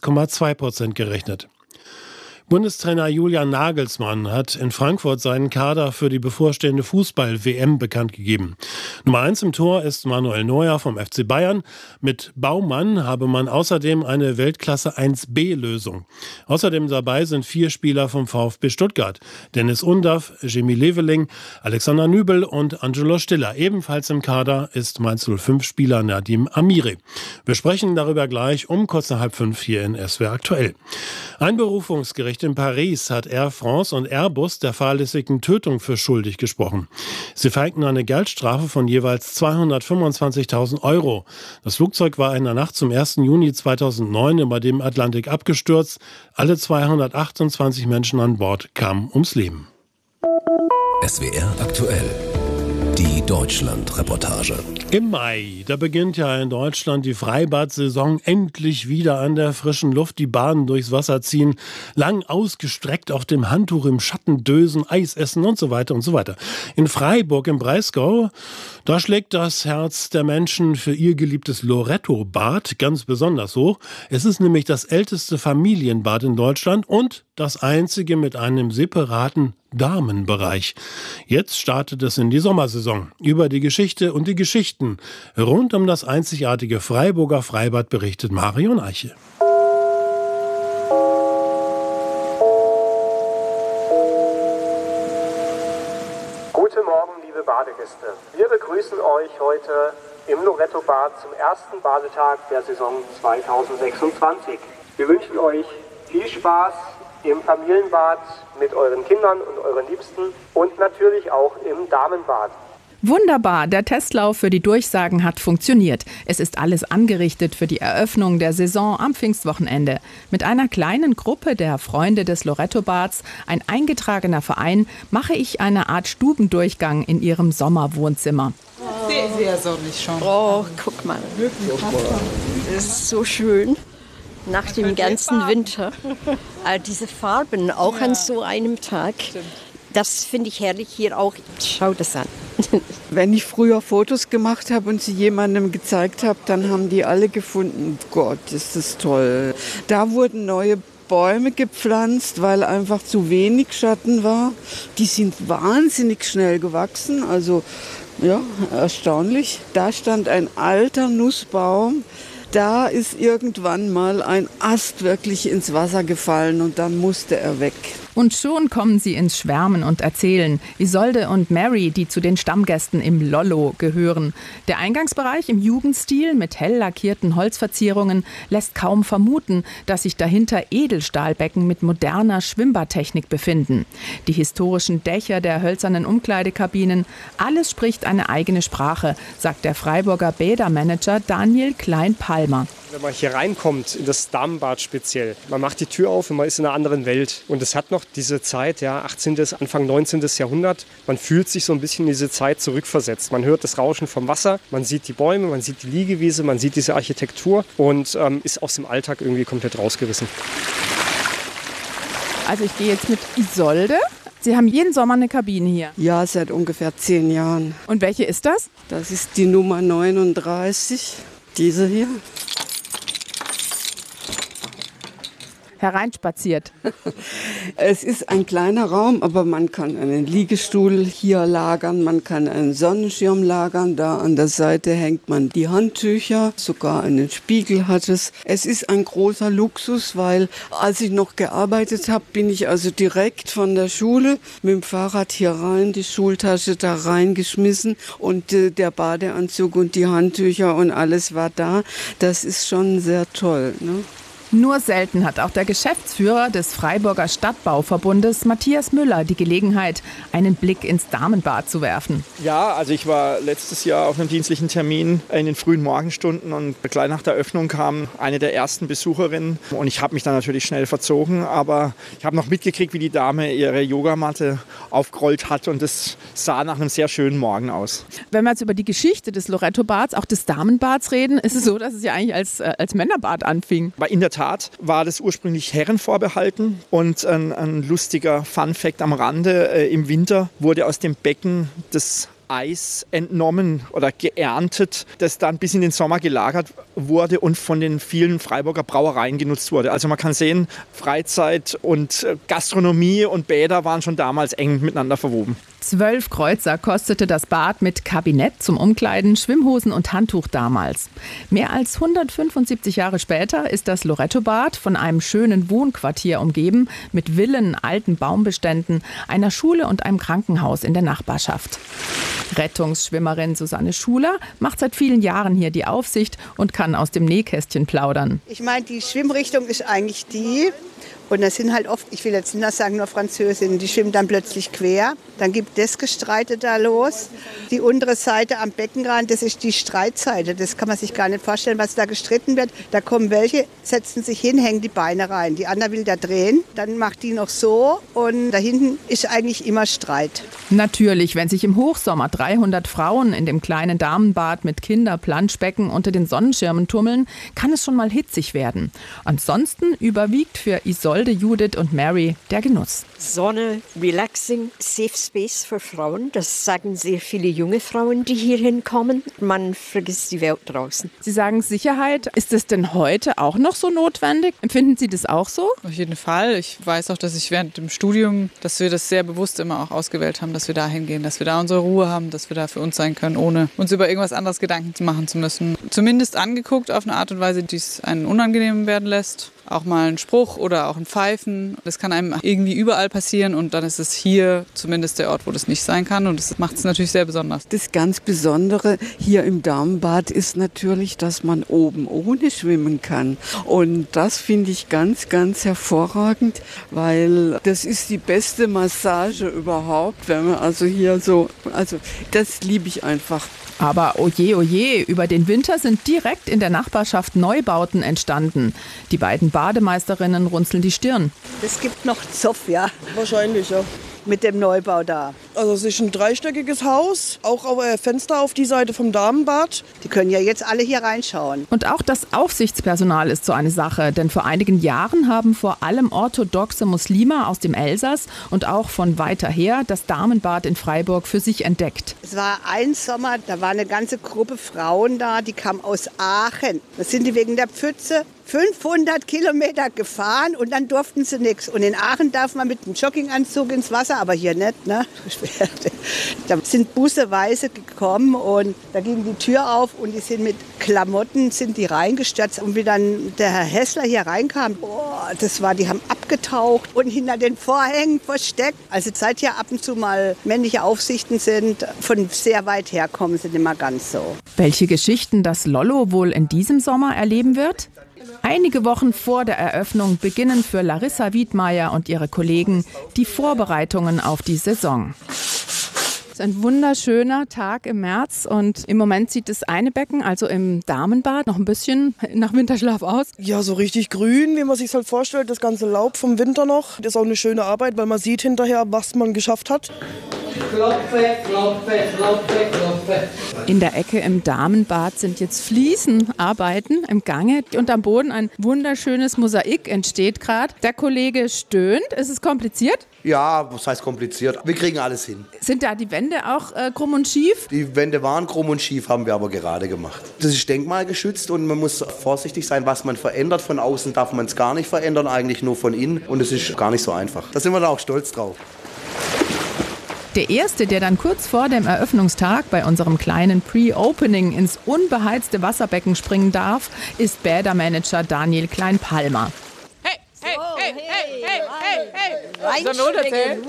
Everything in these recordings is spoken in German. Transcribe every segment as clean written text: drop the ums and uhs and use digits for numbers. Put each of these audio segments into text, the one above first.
6,2% gerechnet. Bundestrainer Julian Nagelsmann hat in Frankfurt seinen Kader für die bevorstehende Fußball-WM bekannt gegeben. Nummer 1 im Tor ist Manuel Neuer vom FC Bayern. Mit Baumann habe man außerdem eine Weltklasse 1B-Lösung. Außerdem dabei sind 4 Spieler vom VfB Stuttgart. Dennis Undaff, Jimmy Leveling, Alexander Nübel und Angelo Stiller. Ebenfalls im Kader ist Mainz 05-Spieler Nadim Amiri. Wir sprechen darüber gleich um kurz nach 4:30 hier in SWR aktuell. Ein Berufungsgericht in Paris hat Air France und Airbus der fahrlässigen Tötung für schuldig gesprochen. Sie verhängten eine Geldstrafe von jeweils 225.000 €. Das Flugzeug war in der Nacht zum 1. Juni 2009 über dem Atlantik abgestürzt. Alle 228 Menschen an Bord kamen ums Leben. SWR aktuell. Die Deutschland-Reportage. Im Mai, da beginnt ja in Deutschland die Freibad-Saison, endlich wieder an der frischen Luft, die Bahnen durchs Wasser ziehen, lang ausgestreckt auf dem Handtuch im Schatten dösen, Eis essen und so weiter und so weiter. In Freiburg im Breisgau, da schlägt das Herz der Menschen für ihr geliebtes Loretto-Bad ganz besonders hoch. Es ist nämlich das älteste Familienbad in Deutschland und das einzige mit einem separaten Damenbereich. Jetzt startet es in die Sommersaison. Über die Geschichte und die Geschichten rund um das einzigartige Freiburger Freibad berichtet Marion Eiche. Guten Morgen, liebe Badegäste. Wir begrüßen euch heute im Loretto-Bad zum ersten Badetag der Saison 2026. Wir wünschen euch viel Spaß im Familienbad mit euren Kindern und euren Liebsten und natürlich auch im Damenbad. Wunderbar, der Testlauf für die Durchsagen hat funktioniert. Es ist alles angerichtet für die Eröffnung der Saison am Pfingstwochenende. Mit einer kleinen Gruppe der Freunde des Loretto-Bads, ein eingetragener Verein, mache ich eine Art Stubendurchgang in ihrem Sommerwohnzimmer. Sehr sonnig schon. Oh, guck mal. Das ist so schön. Nach dem ganzen Winter. Diese Farben auch an so einem Tag. Das finde ich herrlich hier auch. Schau das an. Wenn ich früher Fotos gemacht habe und sie jemandem gezeigt habe, dann haben die alle gefunden, Gott, ist das toll. Da wurden neue Bäume gepflanzt, weil einfach zu wenig Schatten war. Die sind wahnsinnig schnell gewachsen, also ja, erstaunlich. Da stand ein alter Nussbaum. Da ist irgendwann mal ein Ast wirklich ins Wasser gefallen und dann musste er weg. Und schon kommen sie ins Schwärmen und erzählen. Isolde und Mary, die zu den Stammgästen im Lollo gehören. Der Eingangsbereich im Jugendstil mit hell lackierten Holzverzierungen lässt kaum vermuten, dass sich dahinter Edelstahlbecken mit moderner Schwimmbadtechnik befinden. Die historischen Dächer der hölzernen Umkleidekabinen, alles spricht eine eigene Sprache, sagt der Freiburger Bädermanager Daniel Klein-Palmer. Wenn man hier reinkommt, in das Damenbad speziell, man macht die Tür auf und man ist in einer anderen Welt. Und es hat noch diese Zeit, ja, 18., Anfang 19. Jahrhundert. Man fühlt sich so ein bisschen in diese Zeit zurückversetzt. Man hört das Rauschen vom Wasser, man sieht die Bäume, man sieht die Liegewiese, man sieht diese Architektur und ist aus dem Alltag irgendwie komplett rausgerissen. Also ich gehe jetzt mit Isolde. Sie haben jeden Sommer eine Kabine hier. Ja, seit ungefähr 10 Jahren. Und welche ist das? Das ist die Nummer 39, diese hier. Hereinspaziert. Es ist ein kleiner Raum, aber man kann einen Liegestuhl hier lagern, man kann einen Sonnenschirm lagern, da an der Seite hängt man die Handtücher, sogar einen Spiegel hat es. Es ist ein großer Luxus, weil als ich noch gearbeitet habe, bin ich also direkt von der Schule mit dem Fahrrad hier rein, die Schultasche da reingeschmissen und der Badeanzug und die Handtücher und alles war da. Das ist schon sehr toll, ne? Nur selten hat auch der Geschäftsführer des Freiburger Stadtbauverbundes, Matthias Müller, die Gelegenheit, einen Blick ins Damenbad zu werfen. Ja, also ich war letztes Jahr auf einem dienstlichen Termin in den frühen Morgenstunden und gleich nach der Öffnung kam eine der ersten Besucherinnen und ich habe mich dann natürlich schnell verzogen, aber ich habe noch mitgekriegt, wie die Dame ihre Yogamatte aufgerollt hat und das sah nach einem sehr schönen Morgen aus. Wenn wir jetzt über die Geschichte des Loretto-Bads, auch des Damenbads reden, ist es so, dass es ja eigentlich als Männerbad anfing. In der Tat war das ursprünglich Herren vorbehalten und ein lustiger Funfact am Rande, im Winter wurde aus dem Becken des Eis entnommen oder geerntet, das dann bis in den Sommer gelagert wurde und von den vielen Freiburger Brauereien genutzt wurde. Also man kann sehen, Freizeit und Gastronomie und Bäder waren schon damals eng miteinander verwoben. 12 Kreuzer kostete das Bad mit Kabinett zum Umkleiden, Schwimmhosen und Handtuch damals. Mehr als 175 Jahre später ist das Lorettobad von einem schönen Wohnquartier umgeben, mit Villen, alten Baumbeständen, einer Schule und einem Krankenhaus in der Nachbarschaft. Rettungsschwimmerin Susanne Schuler macht seit vielen Jahren hier die Aufsicht und kann aus dem Nähkästchen plaudern. Ich meine, die Schwimmrichtung ist eigentlich die. Und das sind halt oft, ich will jetzt nicht sagen, nur Französinnen, die schwimmen dann plötzlich quer. Dann gibt das Gestreite da los. Die untere Seite am Beckenrand, das ist die Streitseite. Das kann man sich gar nicht vorstellen, was da gestritten wird. Da kommen welche, setzen sich hin, hängen die Beine rein. Die andere will da drehen, dann macht die noch so. Und da hinten ist eigentlich immer Streit. Natürlich, wenn sich im Hochsommer 300 Frauen in dem kleinen Damenbad mit Kinderplanschbecken unter den Sonnenschirmen tummeln, kann es schon mal hitzig werden. Ansonsten überwiegt für Isolde, Judith und Mary der Genuss. Sonne, relaxing, safe space für Frauen. Das sagen sehr viele junge Frauen, die hier hinkommen. Man vergisst die Welt draußen. Sie sagen Sicherheit. Ist es denn heute auch noch so notwendig? Empfinden Sie das auch so? Auf jeden Fall. Ich weiß auch, dass ich während dem Studium, dass wir das sehr bewusst immer auch ausgewählt haben, dass wir da hingehen, dass wir da unsere Ruhe haben, dass wir da für uns sein können, ohne uns über irgendwas anderes Gedanken machen zu müssen. Zumindest angeguckt auf eine Art und Weise, die es einen unangenehm werden lässt. Auch mal ein Spruch oder auch ein Pfeifen. Das kann einem irgendwie überall passieren und dann ist es hier zumindest der Ort, wo das nicht sein kann und das macht es natürlich sehr besonders. Das ganz Besondere hier im Damenbad ist natürlich, dass man oben ohne schwimmen kann und das finde ich ganz, ganz hervorragend, weil das ist die beste Massage überhaupt, wenn man also hier so, also das liebe ich einfach. Aber oje, über den Winter sind direkt in der Nachbarschaft Neubauten entstanden. Die beiden Bademeisterinnen runzeln die Stirn. Es gibt noch Zoff, ja. Wahrscheinlich, ja. Mit dem Neubau da. Also es ist ein dreistöckiges Haus, auch Fenster auf die Seite vom Damenbad. Die können ja jetzt alle hier reinschauen. Und auch das Aufsichtspersonal ist so eine Sache, denn vor einigen Jahren haben vor allem orthodoxe Muslime aus dem Elsass und auch von weiter her das Damenbad in Freiburg für sich entdeckt. Es war ein Sommer, da war eine ganze Gruppe Frauen da, die kamen aus Aachen. Da sind die wegen der Pfütze 500 Kilometer gefahren und dann durften sie nichts. Und in Aachen darf man mit einem Jogginganzug ins Wasser, aber hier nicht, ne? Da sind busseweise gekommen und da ging die Tür auf und die sind mit Klamotten sind die reingestürzt. Und wie dann der Herr Hessler hier reinkam, die haben abgetaucht und hinter den Vorhängen versteckt. Also seit hier ab und zu mal männliche Aufsichten sind, von sehr weit her kommen sie nicht mehr ganz so. Welche Geschichten das Lollo wohl in diesem Sommer erleben wird? Einige Wochen vor der Eröffnung beginnen für Larissa Wiedmeier und ihre Kollegen die Vorbereitungen auf die Saison. Es ist ein wunderschöner Tag im März und im Moment sieht das eine Becken, also im Damenbad, noch ein bisschen nach Winterschlaf aus. Ja, so richtig grün, wie man sich halt vorstellt, das ganze Laub vom Winter noch. Das ist auch eine schöne Arbeit, weil man sieht hinterher, was man geschafft hat. Klopfe, klopfe, klopfe, klopfe. In der Ecke im Damenbad sind jetzt Fliesenarbeiten im Gange und am Boden ein wunderschönes Mosaik entsteht gerade. Der Kollege stöhnt. Ist es kompliziert? Ja, was heißt kompliziert? Wir kriegen alles hin. Sind da die Wände auch krumm und schief? Die Wände waren krumm und schief, haben wir aber gerade gemacht. Das ist denkmalgeschützt und man muss vorsichtig sein, was man verändert. Von außen darf man es gar nicht verändern, eigentlich nur von innen. Und es ist gar nicht so einfach. Da sind wir da auch stolz drauf. Der erste, der dann kurz vor dem Eröffnungstag bei unserem kleinen Pre-Opening ins unbeheizte Wasserbecken springen darf, ist Bädermanager Daniel Klein-Palmer. Hey, hey, hey, hey, hey, hey, hey. Reinspringen.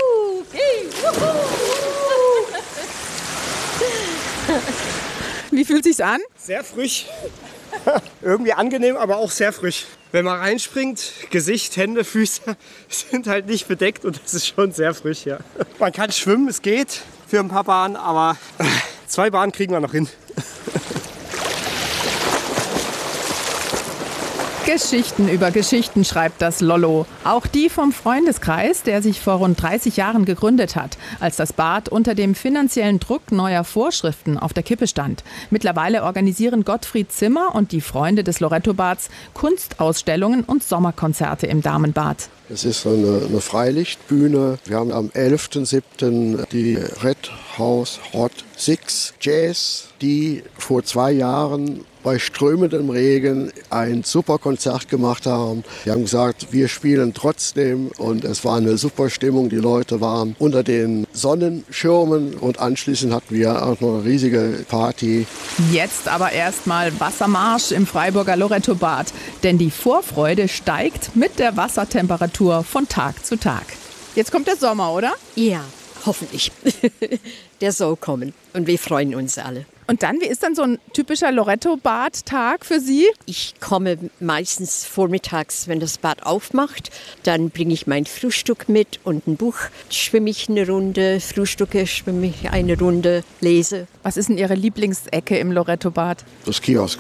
Wie fühlt sich's an? Sehr frisch. Irgendwie angenehm, aber auch sehr frisch. Wenn man reinspringt, Gesicht, Hände, Füße sind halt nicht bedeckt und das ist schon sehr frisch, ja. Man kann schwimmen, es geht für ein paar Bahnen, aber 2 Bahnen kriegen wir noch hin. Geschichten über Geschichten schreibt das Lollo. Auch die vom Freundeskreis, der sich vor rund 30 Jahren gegründet hat, als das Bad unter dem finanziellen Druck neuer Vorschriften auf der Kippe stand. Mittlerweile organisieren Gottfried Zimmer und die Freunde des Loretto-Bads Kunstausstellungen und Sommerkonzerte im Damenbad. Es ist eine Freilichtbühne. Wir haben am 11.07. die Red House Hot Six Jazz, die vor 2 Jahren bei strömendem Regen ein super Konzert gemacht haben. Die haben gesagt, wir spielen trotzdem, und es war eine super Stimmung. Die Leute waren unter den Sonnenschirmen und anschließend hatten wir auch noch eine riesige Party. Jetzt aber erstmal Wassermarsch im Freiburger Loretto-Bad, denn die Vorfreude steigt mit der Wassertemperatur von Tag zu Tag. Jetzt kommt der Sommer, oder? Ja, hoffentlich. Der soll kommen und wir freuen uns alle. Und dann, wie ist dann so ein typischer Loretto-Bad-Tag für Sie? Ich komme meistens vormittags, wenn das Bad aufmacht. Dann bringe ich mein Frühstück mit und ein Buch. Schwimme ich eine Runde, frühstücke, schwimme ich eine Runde, lese. Was ist denn Ihre Lieblingsecke im Loretto-Bad? Das Kiosk.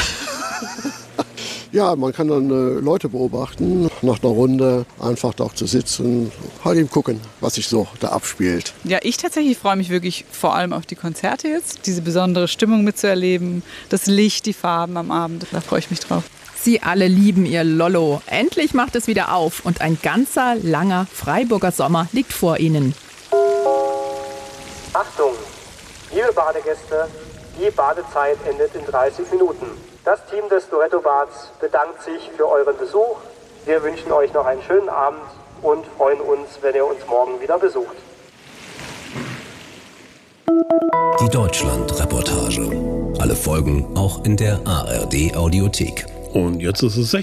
Ja, man kann dann Leute beobachten, nach einer Runde einfach da zu sitzen, halt eben gucken, was sich so da abspielt. Ja, ich tatsächlich freue mich wirklich vor allem auf die Konzerte jetzt, diese besondere Stimmung mitzuerleben, das Licht, die Farben am Abend, da freue ich mich drauf. Sie alle lieben ihr Lollo. Endlich macht es wieder auf und ein ganzer, langer Freiburger Sommer liegt vor Ihnen. Achtung, liebe Badegäste, die Badezeit endet in 30 Minuten. Das Team des Loretto-Bads bedankt sich für euren Besuch. Wir wünschen euch noch einen schönen Abend und freuen uns, wenn ihr uns morgen wieder besucht. Die Deutschland-Reportage. Alle Folgen auch in der ARD-Audiothek. Und jetzt ist es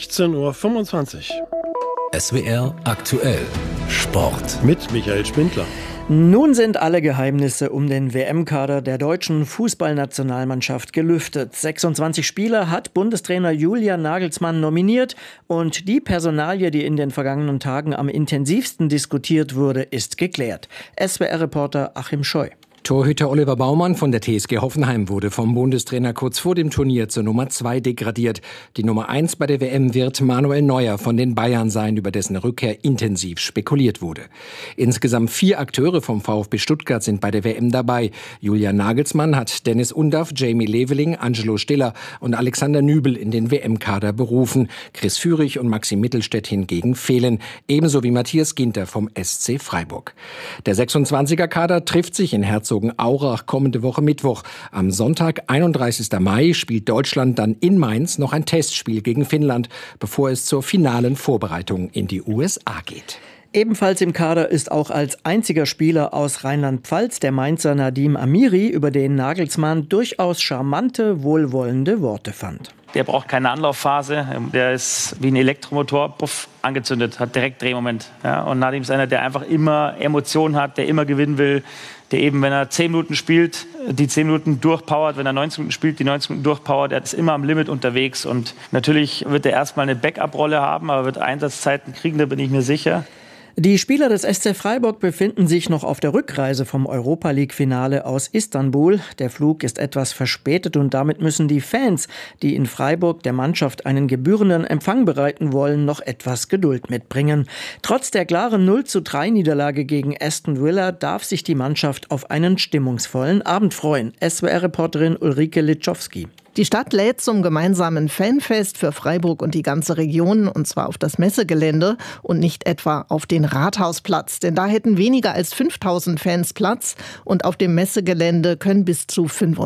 16:25 Uhr. SWR aktuell. Sport. Mit Michael Spindler. Nun sind alle Geheimnisse um den WM-Kader der deutschen Fußballnationalmannschaft gelüftet. 26 Spieler hat Bundestrainer Julian Nagelsmann nominiert und die Personalie, die in den vergangenen Tagen am intensivsten diskutiert wurde, ist geklärt. SWR-Reporter Achim Scheu. Torhüter Oliver Baumann von der TSG Hoffenheim wurde vom Bundestrainer kurz vor dem Turnier zur Nummer 2 degradiert. Die Nummer 1 bei der WM wird Manuel Neuer von den Bayern sein, über dessen Rückkehr intensiv spekuliert wurde. Insgesamt 4 Akteure vom VfB Stuttgart sind bei der WM dabei. Julian Nagelsmann hat Dennis Undaff, Jamie Leveling, Angelo Stiller und Alexander Nübel in den WM-Kader berufen. Chris Führig und Maxi Mittelstädt hingegen fehlen, ebenso wie Matthias Ginter vom SC Freiburg. Der 26er-Kader trifft sich in Herzogenaurach kommende Woche Mittwoch. Am Sonntag, 31. Mai, spielt Deutschland dann in Mainz noch ein Testspiel gegen Finnland, bevor es zur finalen Vorbereitung in die USA geht. Ebenfalls im Kader ist auch als einziger Spieler aus Rheinland-Pfalz der Mainzer Nadim Amiri, über den Nagelsmann durchaus charmante, wohlwollende Worte fand. Der braucht keine Anlaufphase, der ist wie ein Elektromotor, puff, angezündet, hat direkt Drehmoment. Ja, und Nadim ist einer, der einfach immer Emotionen hat, der immer gewinnen will, der eben, wenn er 10 Minuten spielt, die 10 Minuten durchpowert, wenn er 90 Minuten spielt, die 90 Minuten durchpowert, er ist immer am Limit unterwegs. Und natürlich wird er erstmal eine Backup-Rolle haben, aber wird Einsatzzeiten kriegen, da bin ich mir sicher. Die Spieler des SC Freiburg befinden sich noch auf der Rückreise vom Europa-League-Finale aus Istanbul. Der Flug ist etwas verspätet und damit müssen die Fans, die in Freiburg der Mannschaft einen gebührenden Empfang bereiten wollen, noch etwas Geduld mitbringen. Trotz der klaren 0:3-Niederlage gegen Aston Villa darf sich die Mannschaft auf einen stimmungsvollen Abend freuen. SWR-Reporterin Ulrike Litschowski. Die Stadt lädt zum gemeinsamen Fanfest für Freiburg und die ganze Region, und zwar auf das Messegelände und nicht etwa auf den Rathausplatz. Denn da hätten weniger als 5.000 Fans Platz und auf dem Messegelände können bis zu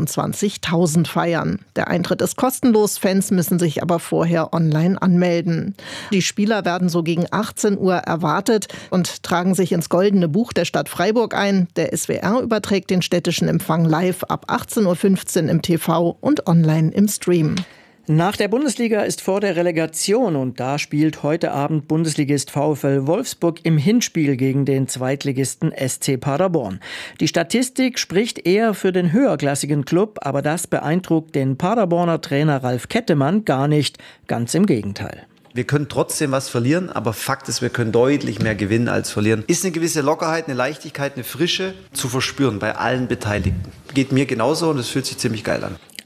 25.000 feiern. Der Eintritt ist kostenlos, Fans müssen sich aber vorher online anmelden. Die Spieler werden so gegen 18 Uhr erwartet und tragen sich ins Goldene Buch der Stadt Freiburg ein. Der SWR überträgt den städtischen Empfang live ab 18:15 Uhr im TV und online im Stream. Nach der Bundesliga ist vor der Relegation und da spielt heute Abend Bundesligist VfL Wolfsburg im Hinspiel gegen den Zweitligisten SC Paderborn. Die Statistik spricht eher für den höherklassigen Klub, aber das beeindruckt den Paderborner Trainer Ralf Kettemann gar nicht, ganz im Gegenteil. Wir können trotzdem was verlieren, aber Fakt ist, wir können deutlich mehr gewinnen als verlieren. Ist eine gewisse Lockerheit, eine Leichtigkeit, eine Frische zu verspüren bei allen Beteiligten. Geht mir genauso und es fühlt sich ziemlich geil an.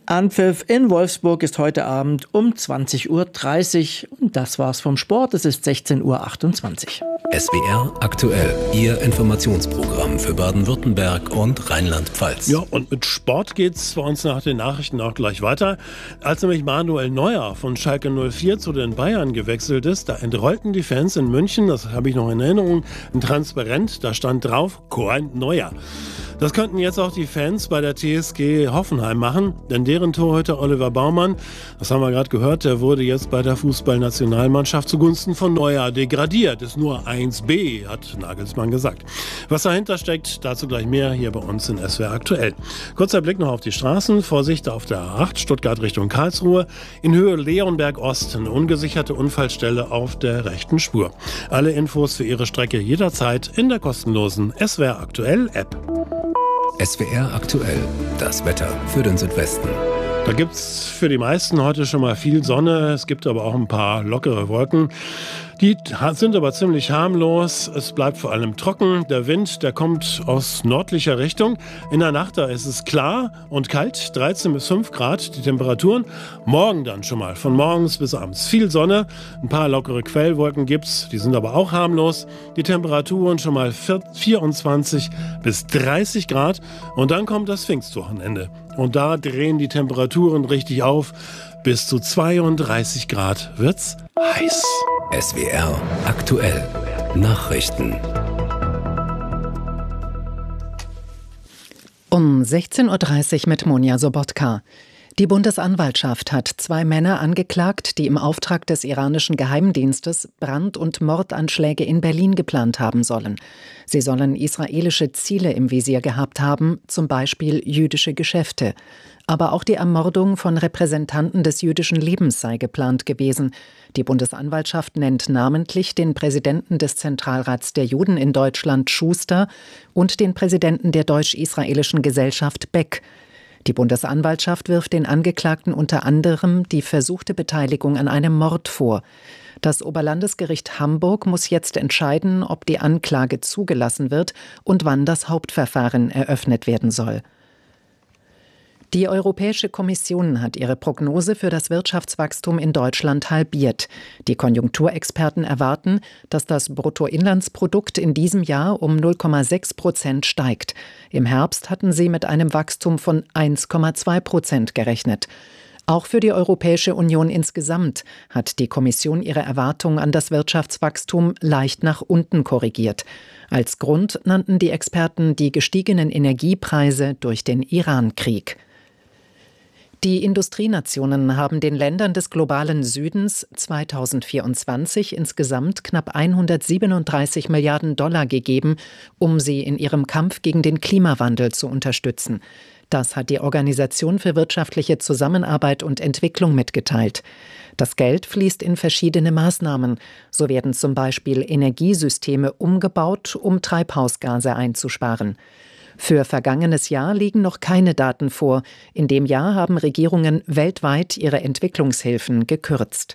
Anpfiff in Wolfsburg ist heute Abend um 20:30 Uhr. Und das war's vom Sport. Es ist 16:28 Uhr. SWR aktuell, Ihr Informationsprogramm für Baden-Württemberg und Rheinland-Pfalz. Ja, und mit Sport geht's bei uns nach den Nachrichten auch gleich weiter. Als nämlich Manuel Neuer von Schalke 04 zu den Bayern gewechselt ist, da entrollten die Fans in München, das habe ich noch in Erinnerung, ein Transparent, da stand drauf, Coin Neuer. Das könnten jetzt auch die Fans bei der TSG Hoffenheim machen, denn deren Torhüter Oliver Baumann, das haben wir gerade gehört, der wurde jetzt bei der Fußballnationalmannschaft zugunsten von Neuer degradiert. Ist nur 1B, hat Nagelsmann gesagt. Was dahinter steckt, dazu gleich mehr hier bei uns in SWR aktuell. Kurzer Blick noch auf die Straßen. Vorsicht auf der A8 Stuttgart Richtung Karlsruhe. In Höhe Leonberg Ost eine ungesicherte Unfallstelle auf der rechten Spur. Alle Infos für Ihre Strecke jederzeit in der kostenlosen SWR aktuell App. SWR aktuell, das Wetter für den Südwesten. Da gibt's für die meisten heute schon mal viel Sonne. Es gibt aber auch ein paar lockere Wolken. Die sind aber ziemlich harmlos. Es bleibt vor allem trocken. Der Wind, der kommt aus nördlicher Richtung. In der Nacht, da ist es klar und kalt, 13 bis 5 Grad die Temperaturen. Morgen dann schon mal, von morgens bis abends viel Sonne. Ein paar lockere Quellwolken gibt's, die sind aber auch harmlos. Die Temperaturen schon mal 24 bis 30 Grad. Und dann kommt das Pfingstwochenende. Und da drehen die Temperaturen richtig auf. Bis zu 32 Grad wird's heiß. SWR aktuell. Nachrichten. Um 16:30 Uhr mit Monja Sobotka. Die Bundesanwaltschaft hat 2 Männer angeklagt, die im Auftrag des iranischen Geheimdienstes Brand- und Mordanschläge in Berlin geplant haben sollen. Sie sollen israelische Ziele im Visier gehabt haben, zum Beispiel jüdische Geschäfte. Aber auch die Ermordung von Repräsentanten des jüdischen Lebens sei geplant gewesen. Die Bundesanwaltschaft nennt namentlich den Präsidenten des Zentralrats der Juden in Deutschland, Schuster, und den Präsidenten der Deutsch-Israelischen Gesellschaft, Beck. Die Bundesanwaltschaft wirft den Angeklagten unter anderem die versuchte Beteiligung an einem Mord vor. Das Oberlandesgericht Hamburg muss jetzt entscheiden, ob die Anklage zugelassen wird und wann das Hauptverfahren eröffnet werden soll. Die Europäische Kommission hat ihre Prognose für das Wirtschaftswachstum in Deutschland halbiert. Die Konjunkturexperten erwarten, dass das Bruttoinlandsprodukt in diesem Jahr um 0,6% steigt. Im Herbst hatten sie mit einem Wachstum von 1,2% gerechnet. Auch für die Europäische Union insgesamt hat die Kommission ihre Erwartungen an das Wirtschaftswachstum leicht nach unten korrigiert. Als Grund nannten die Experten die gestiegenen Energiepreise durch den Iran-Krieg. Die Industrienationen haben den Ländern des globalen Südens 2024 insgesamt knapp 137 Milliarden $ gegeben, um sie in ihrem Kampf gegen den Klimawandel zu unterstützen. Das hat die Organisation für wirtschaftliche Zusammenarbeit und Entwicklung mitgeteilt. Das Geld fließt in verschiedene Maßnahmen. So werden zum Beispiel Energiesysteme umgebaut, um Treibhausgase einzusparen. Für vergangenes Jahr liegen noch keine Daten vor. In dem Jahr haben Regierungen weltweit ihre Entwicklungshilfen gekürzt.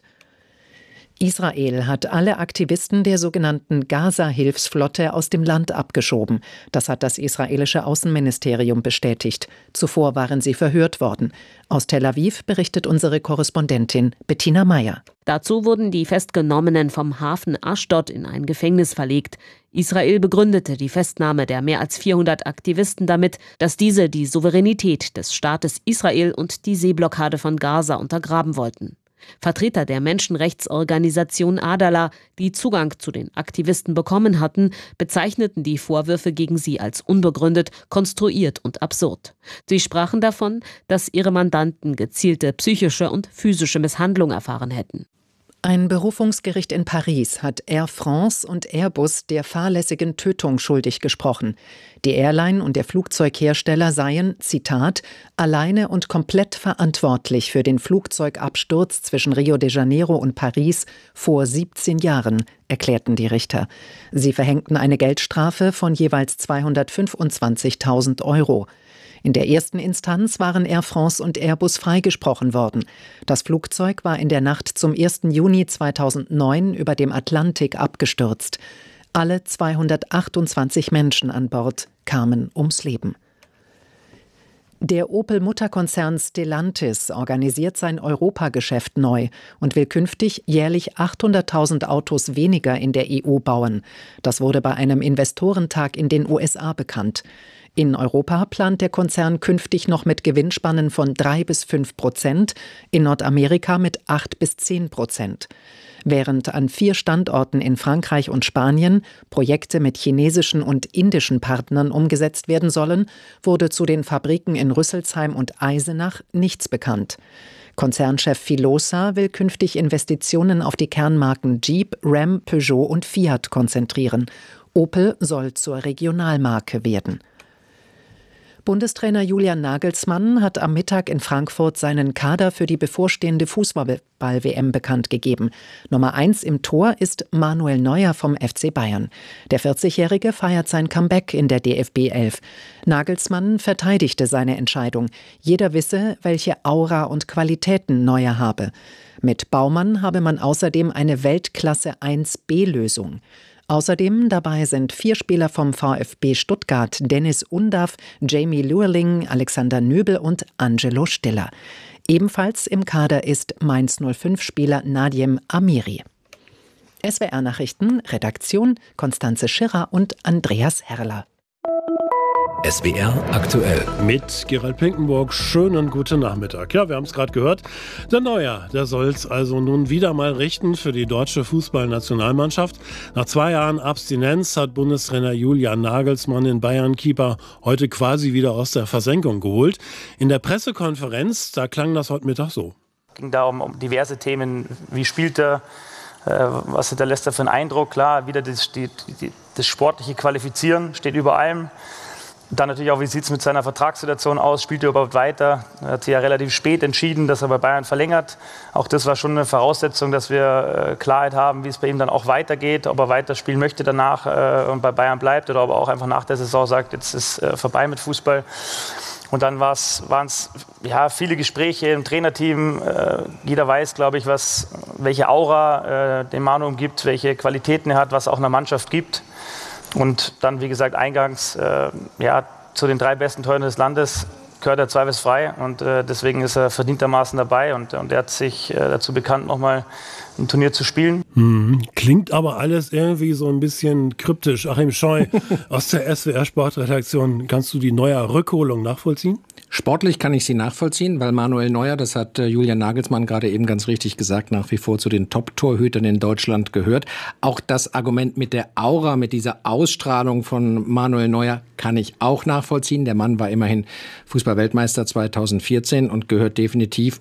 Israel hat alle Aktivisten der sogenannten Gaza-Hilfsflotte aus dem Land abgeschoben. Das hat das israelische Außenministerium bestätigt. Zuvor waren sie verhört worden. Aus Tel Aviv berichtet unsere Korrespondentin Bettina Meyer. Dazu wurden die Festgenommenen vom Hafen Aschdod in ein Gefängnis verlegt. Israel begründete die Festnahme der mehr als 400 Aktivisten damit, dass diese die Souveränität des Staates Israel und die Seeblockade von Gaza untergraben wollten. Vertreter der Menschenrechtsorganisation Adala, die Zugang zu den Aktivisten bekommen hatten, bezeichneten die Vorwürfe gegen sie als unbegründet, konstruiert und absurd. Sie sprachen davon, dass ihre Mandanten gezielte psychische und physische Misshandlung erfahren hätten. Ein Berufungsgericht in Paris hat Air France und Airbus der fahrlässigen Tötung schuldig gesprochen. Die Airline und der Flugzeughersteller seien, Zitat, alleine und komplett verantwortlich für den Flugzeugabsturz zwischen Rio de Janeiro und Paris vor 17 Jahren, erklärten die Richter. Sie verhängten eine Geldstrafe von jeweils 225.000 €. In der ersten Instanz waren Air France und Airbus freigesprochen worden. Das Flugzeug war in der Nacht zum 1. Juni 2009 über dem Atlantik abgestürzt. Alle 228 Menschen an Bord kamen ums Leben. Der Opel-Mutterkonzern Stellantis organisiert sein Europageschäft neu und will künftig jährlich 800.000 Autos weniger in der EU bauen. Das wurde bei einem Investorentag in den USA bekannt. In Europa plant der Konzern künftig noch mit Gewinnspannen von 3-5%, in Nordamerika mit 8-10%. Während an 4 Standorten in Frankreich und Spanien Projekte mit chinesischen und indischen Partnern umgesetzt werden sollen, wurde zu den Fabriken in Rüsselsheim und Eisenach nichts bekannt. Konzernchef Filosa will künftig Investitionen auf die Kernmarken Jeep, Ram, Peugeot und Fiat konzentrieren. Opel soll zur Regionalmarke werden. Bundestrainer Julian Nagelsmann hat am Mittag in Frankfurt seinen Kader für die bevorstehende Fußball-WM bekannt gegeben. Nummer 1 im Tor ist Manuel Neuer vom FC Bayern. Der 40-Jährige feiert sein Comeback in der DFB 11. Nagelsmann verteidigte seine Entscheidung. Jeder wisse, welche Aura und Qualitäten Neuer habe. Mit Baumann habe man außerdem eine Weltklasse 1B-Lösung. Außerdem dabei sind 4 Spieler vom VfB Stuttgart, Dennis Undav, Jamie Luerling, Alexander Nöbel und Angelo Stiller. Ebenfalls im Kader ist Mainz 05-Spieler Nadiem Amiri. SWR-Nachrichten, Redaktion Konstanze Schirrer und Andreas Herrler. SWR aktuell. Mit Gerald Pinkenburg, schönen guten Nachmittag. Ja, wir haben es gerade gehört. Der Neuer, der soll es also nun wieder mal richten für die deutsche Fußballnationalmannschaft. Nach 2 Jahren Abstinenz hat Bundestrainer Julian Nagelsmann den Bayern-Keeper heute quasi wieder aus der Versenkung geholt. In der Pressekonferenz, da klang das heute Mittag so. Es ging da um diverse Themen. Wie spielt er? Was hinterlässt er für einen Eindruck? Klar, wieder das sportliche Qualifizieren steht über allem. Dann natürlich auch, wie sieht es mit seiner Vertragssituation aus? Spielt er überhaupt weiter? Er hat sich ja relativ spät entschieden, dass er bei Bayern verlängert. Auch das war schon eine Voraussetzung, dass wir Klarheit haben, wie es bei ihm dann auch weitergeht. Ob er weiterspielen möchte danach und bei Bayern bleibt oder ob er auch einfach nach der Saison sagt, jetzt ist vorbei mit Fußball. Und dann waren es viele Gespräche im Trainerteam. Jeder weiß, glaube ich, welche Aura den Manu umgibt, welche Qualitäten er hat, was auch einer Mannschaft gibt. Und dann, wie gesagt, eingangs zu den 3 besten Torhütern des Landes gehört er zweifelsfrei. Und deswegen ist er verdientermaßen dabei. Und er hat sich dazu bekannt, nochmal ein Turnier zu spielen. Klingt aber alles irgendwie so ein bisschen kryptisch. Achim Scheu aus der SWR-Sportredaktion. Kannst du die Neuer Rückholung nachvollziehen? Sportlich kann ich sie nachvollziehen, weil Manuel Neuer, das hat Julian Nagelsmann gerade eben ganz richtig gesagt, nach wie vor zu den Top-Torhütern in Deutschland gehört. Auch das Argument mit der Aura, mit dieser Ausstrahlung von Manuel Neuer kann ich auch nachvollziehen. Der Mann war immerhin Fußball-Weltmeister 2014 und gehörte definitiv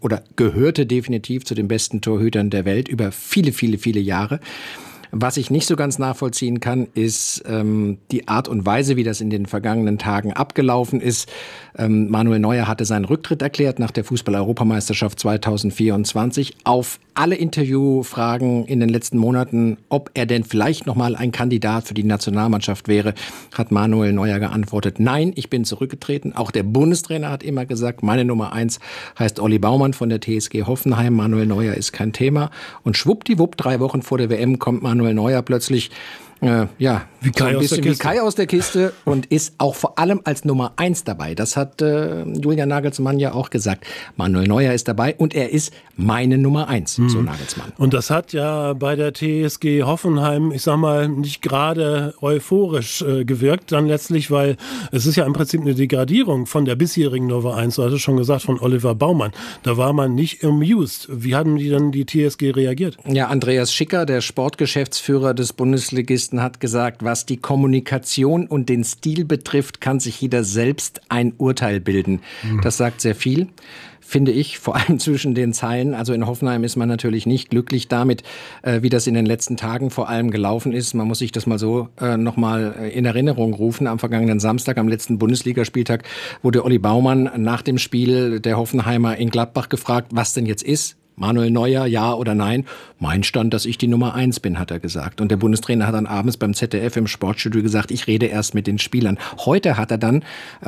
zu den besten Torhütern der Welt über viele, viele, viele Jahre. Was ich nicht so ganz nachvollziehen kann, ist die Art und Weise, wie das in den vergangenen Tagen abgelaufen ist. Manuel Neuer hatte seinen Rücktritt erklärt nach der Fußball-Europameisterschaft 2024. Auf alle Interviewfragen in den letzten Monaten, ob er denn vielleicht noch mal ein Kandidat für die Nationalmannschaft wäre, hat Manuel Neuer geantwortet, nein, ich bin zurückgetreten. Auch der Bundestrainer hat immer gesagt, meine Nummer 1 heißt Olli Baumann von der TSG Hoffenheim. Manuel Neuer ist kein Thema. Und schwuppdiwupp, 3 Wochen vor der WM kommt Manuel Neuer plötzlich wie Kai aus der Kiste und ist auch vor allem als Nummer 1 dabei. Das hat Julian Nagelsmann ja auch gesagt. Manuel Neuer ist dabei und er ist meine Nummer 1, so Nagelsmann. Und das hat ja bei der TSG Hoffenheim, ich sag mal, nicht gerade euphorisch gewirkt dann letztlich, weil es ist ja im Prinzip eine Degradierung von der bisherigen Nummer 1, du hattest schon gesagt, von Oliver Baumann. Da war man nicht amused. Wie haben die TSG reagiert? Ja, Andreas Schicker, der Sportgeschäftsführer des Bundesligisten, hat gesagt, was die Kommunikation und den Stil betrifft, kann sich jeder selbst ein Urteil bilden. Das sagt sehr viel, finde ich, vor allem zwischen den Zeilen. Also in Hoffenheim ist man natürlich nicht glücklich damit, wie das in den letzten Tagen vor allem gelaufen ist. Man muss sich das mal so nochmal in Erinnerung rufen. Am vergangenen Samstag, am letzten Bundesligaspieltag, wurde Olli Baumann nach dem Spiel der Hoffenheimer in Gladbach gefragt, was denn jetzt ist. Manuel Neuer, ja oder nein? Mein Stand, dass ich die Nummer 1 bin, hat er gesagt. Und der Bundestrainer hat dann abends beim ZDF im Sportstudio gesagt, ich rede erst mit den Spielern. Heute hat er dann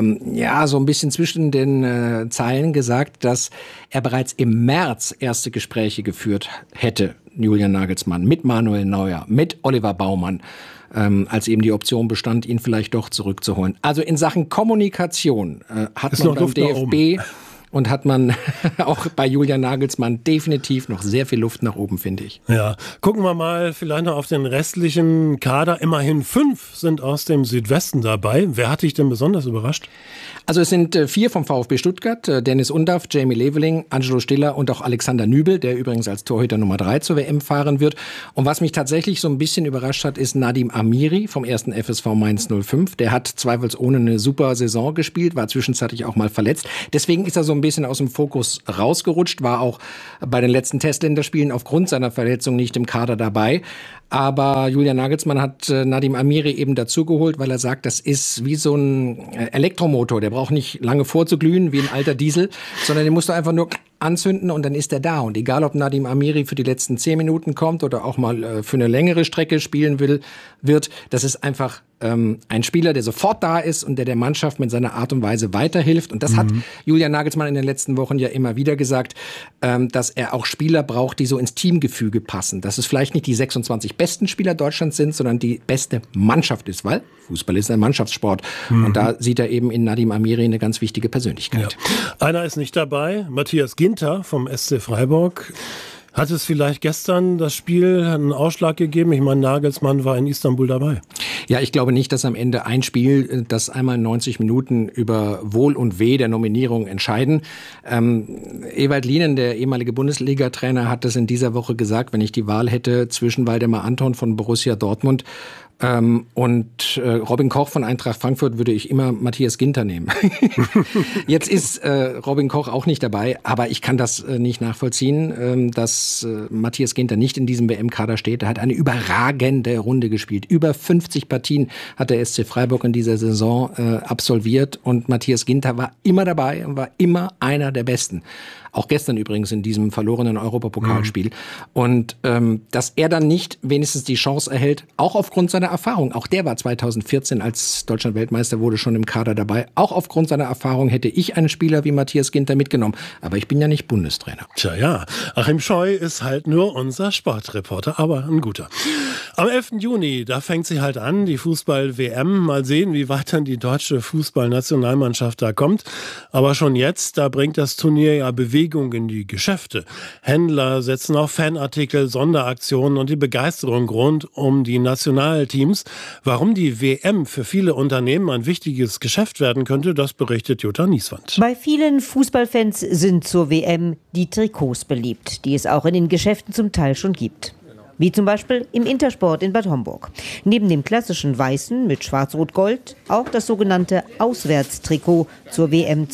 so ein bisschen zwischen den Zeilen gesagt, dass er bereits im März erste Gespräche geführt hätte, Julian Nagelsmann, mit Manuel Neuer, mit Oliver Baumann, als eben die Option bestand, ihn vielleicht doch zurückzuholen. Also in Sachen Kommunikation hat man beim DFB und hat man auch bei Julian Nagelsmann definitiv noch sehr viel Luft nach oben, finde ich. Ja, gucken wir mal vielleicht noch auf den restlichen Kader. Immerhin 5 sind aus dem Südwesten dabei. Wer hat dich denn besonders überrascht? Also es sind 4 vom VfB Stuttgart, Dennis Undaff, Jamie Leveling, Angelo Stiller und auch Alexander Nübel, der übrigens als Torhüter Nummer 3 zur WM fahren wird. Und was mich tatsächlich so ein bisschen überrascht hat, ist Nadim Amiri vom 1. FSV Mainz 05. Der hat zweifelsohne eine super Saison gespielt, war zwischenzeitlich auch mal verletzt. Deswegen ist er so ein bisschen aus dem Fokus rausgerutscht, war auch bei den letzten Testländerspielen aufgrund seiner Verletzung nicht im Kader dabei. Aber Julian Nagelsmann hat Nadim Amiri eben dazugeholt, weil er sagt, das ist wie so ein Elektromotor. Der braucht nicht lange vorzuglühen wie ein alter Diesel, sondern den musst du einfach nur anzünden und dann ist er da. Und egal, ob Nadim Amiri für die letzten 10 Minuten kommt oder auch mal für eine längere Strecke spielen wird, das ist einfach ein Spieler, der sofort da ist und der Mannschaft mit seiner Art und Weise weiterhilft. Und das hat Julian Nagelsmann in den letzten Wochen ja immer wieder gesagt, dass er auch Spieler braucht, die so ins Teamgefüge passen. Dass es vielleicht nicht die 26 besten Spieler Deutschlands sind, sondern die beste Mannschaft ist, weil Fußball ist ein Mannschaftssport. Und da sieht er eben in Nadim Amiri eine ganz wichtige Persönlichkeit. Ja. Einer ist nicht dabei, Matthias Ginter vom SC Freiburg. Hat es vielleicht gestern das Spiel einen Ausschlag gegeben? Ich meine, Nagelsmann war in Istanbul dabei. Ja, ich glaube nicht, dass am Ende ein Spiel, das einmal 90 Minuten über Wohl und Weh der Nominierung entscheiden. Ewald Lienen, der ehemalige Bundesliga-Trainer, hat das in dieser Woche gesagt, wenn ich die Wahl hätte zwischen Waldemar Anton von Borussia Dortmund und Robin Koch von Eintracht Frankfurt, würde ich immer Matthias Ginter nehmen. Jetzt ist Robin Koch auch nicht dabei, aber ich kann das nicht nachvollziehen, dass Matthias Ginter nicht in diesem WM-Kader steht. Er hat eine überragende Runde gespielt. Über 50 Partien hat der SC Freiburg in dieser Saison absolviert und Matthias Ginter war immer dabei und war immer einer der Besten. Auch gestern übrigens in diesem verlorenen Europapokalspiel. Und dass er dann nicht wenigstens die Chance erhält, auch aufgrund seiner Erfahrung. Auch der war 2014, als Deutschland Weltmeister wurde, schon im Kader dabei. Auch aufgrund seiner Erfahrung hätte ich einen Spieler wie Matthias Ginter mitgenommen. Aber ich bin ja nicht Bundestrainer. Tja, ja. Achim Scheu ist halt nur unser Sportreporter, aber ein guter. Am 11. Juni, da fängt sie halt an, die Fußball-WM. Mal sehen, wie weit dann die deutsche Fußballnationalmannschaft da kommt. Aber schon jetzt, da bringt das Turnier ja Bewegung in die Geschäfte. Händler setzen auf Fanartikel, Sonderaktionen und die Begeisterung rund um die Nationalteams. Warum die WM für viele Unternehmen ein wichtiges Geschäft werden könnte, das berichtet Jutta Nieswand. Bei vielen Fußballfans sind zur WM die Trikots beliebt, die es auch in den Geschäften zum Teil schon gibt. Wie zum Beispiel im Intersport in Bad Homburg. Neben dem klassischen Weißen mit Schwarz-Rot-Gold auch das sogenannte Auswärtstrikot zur WM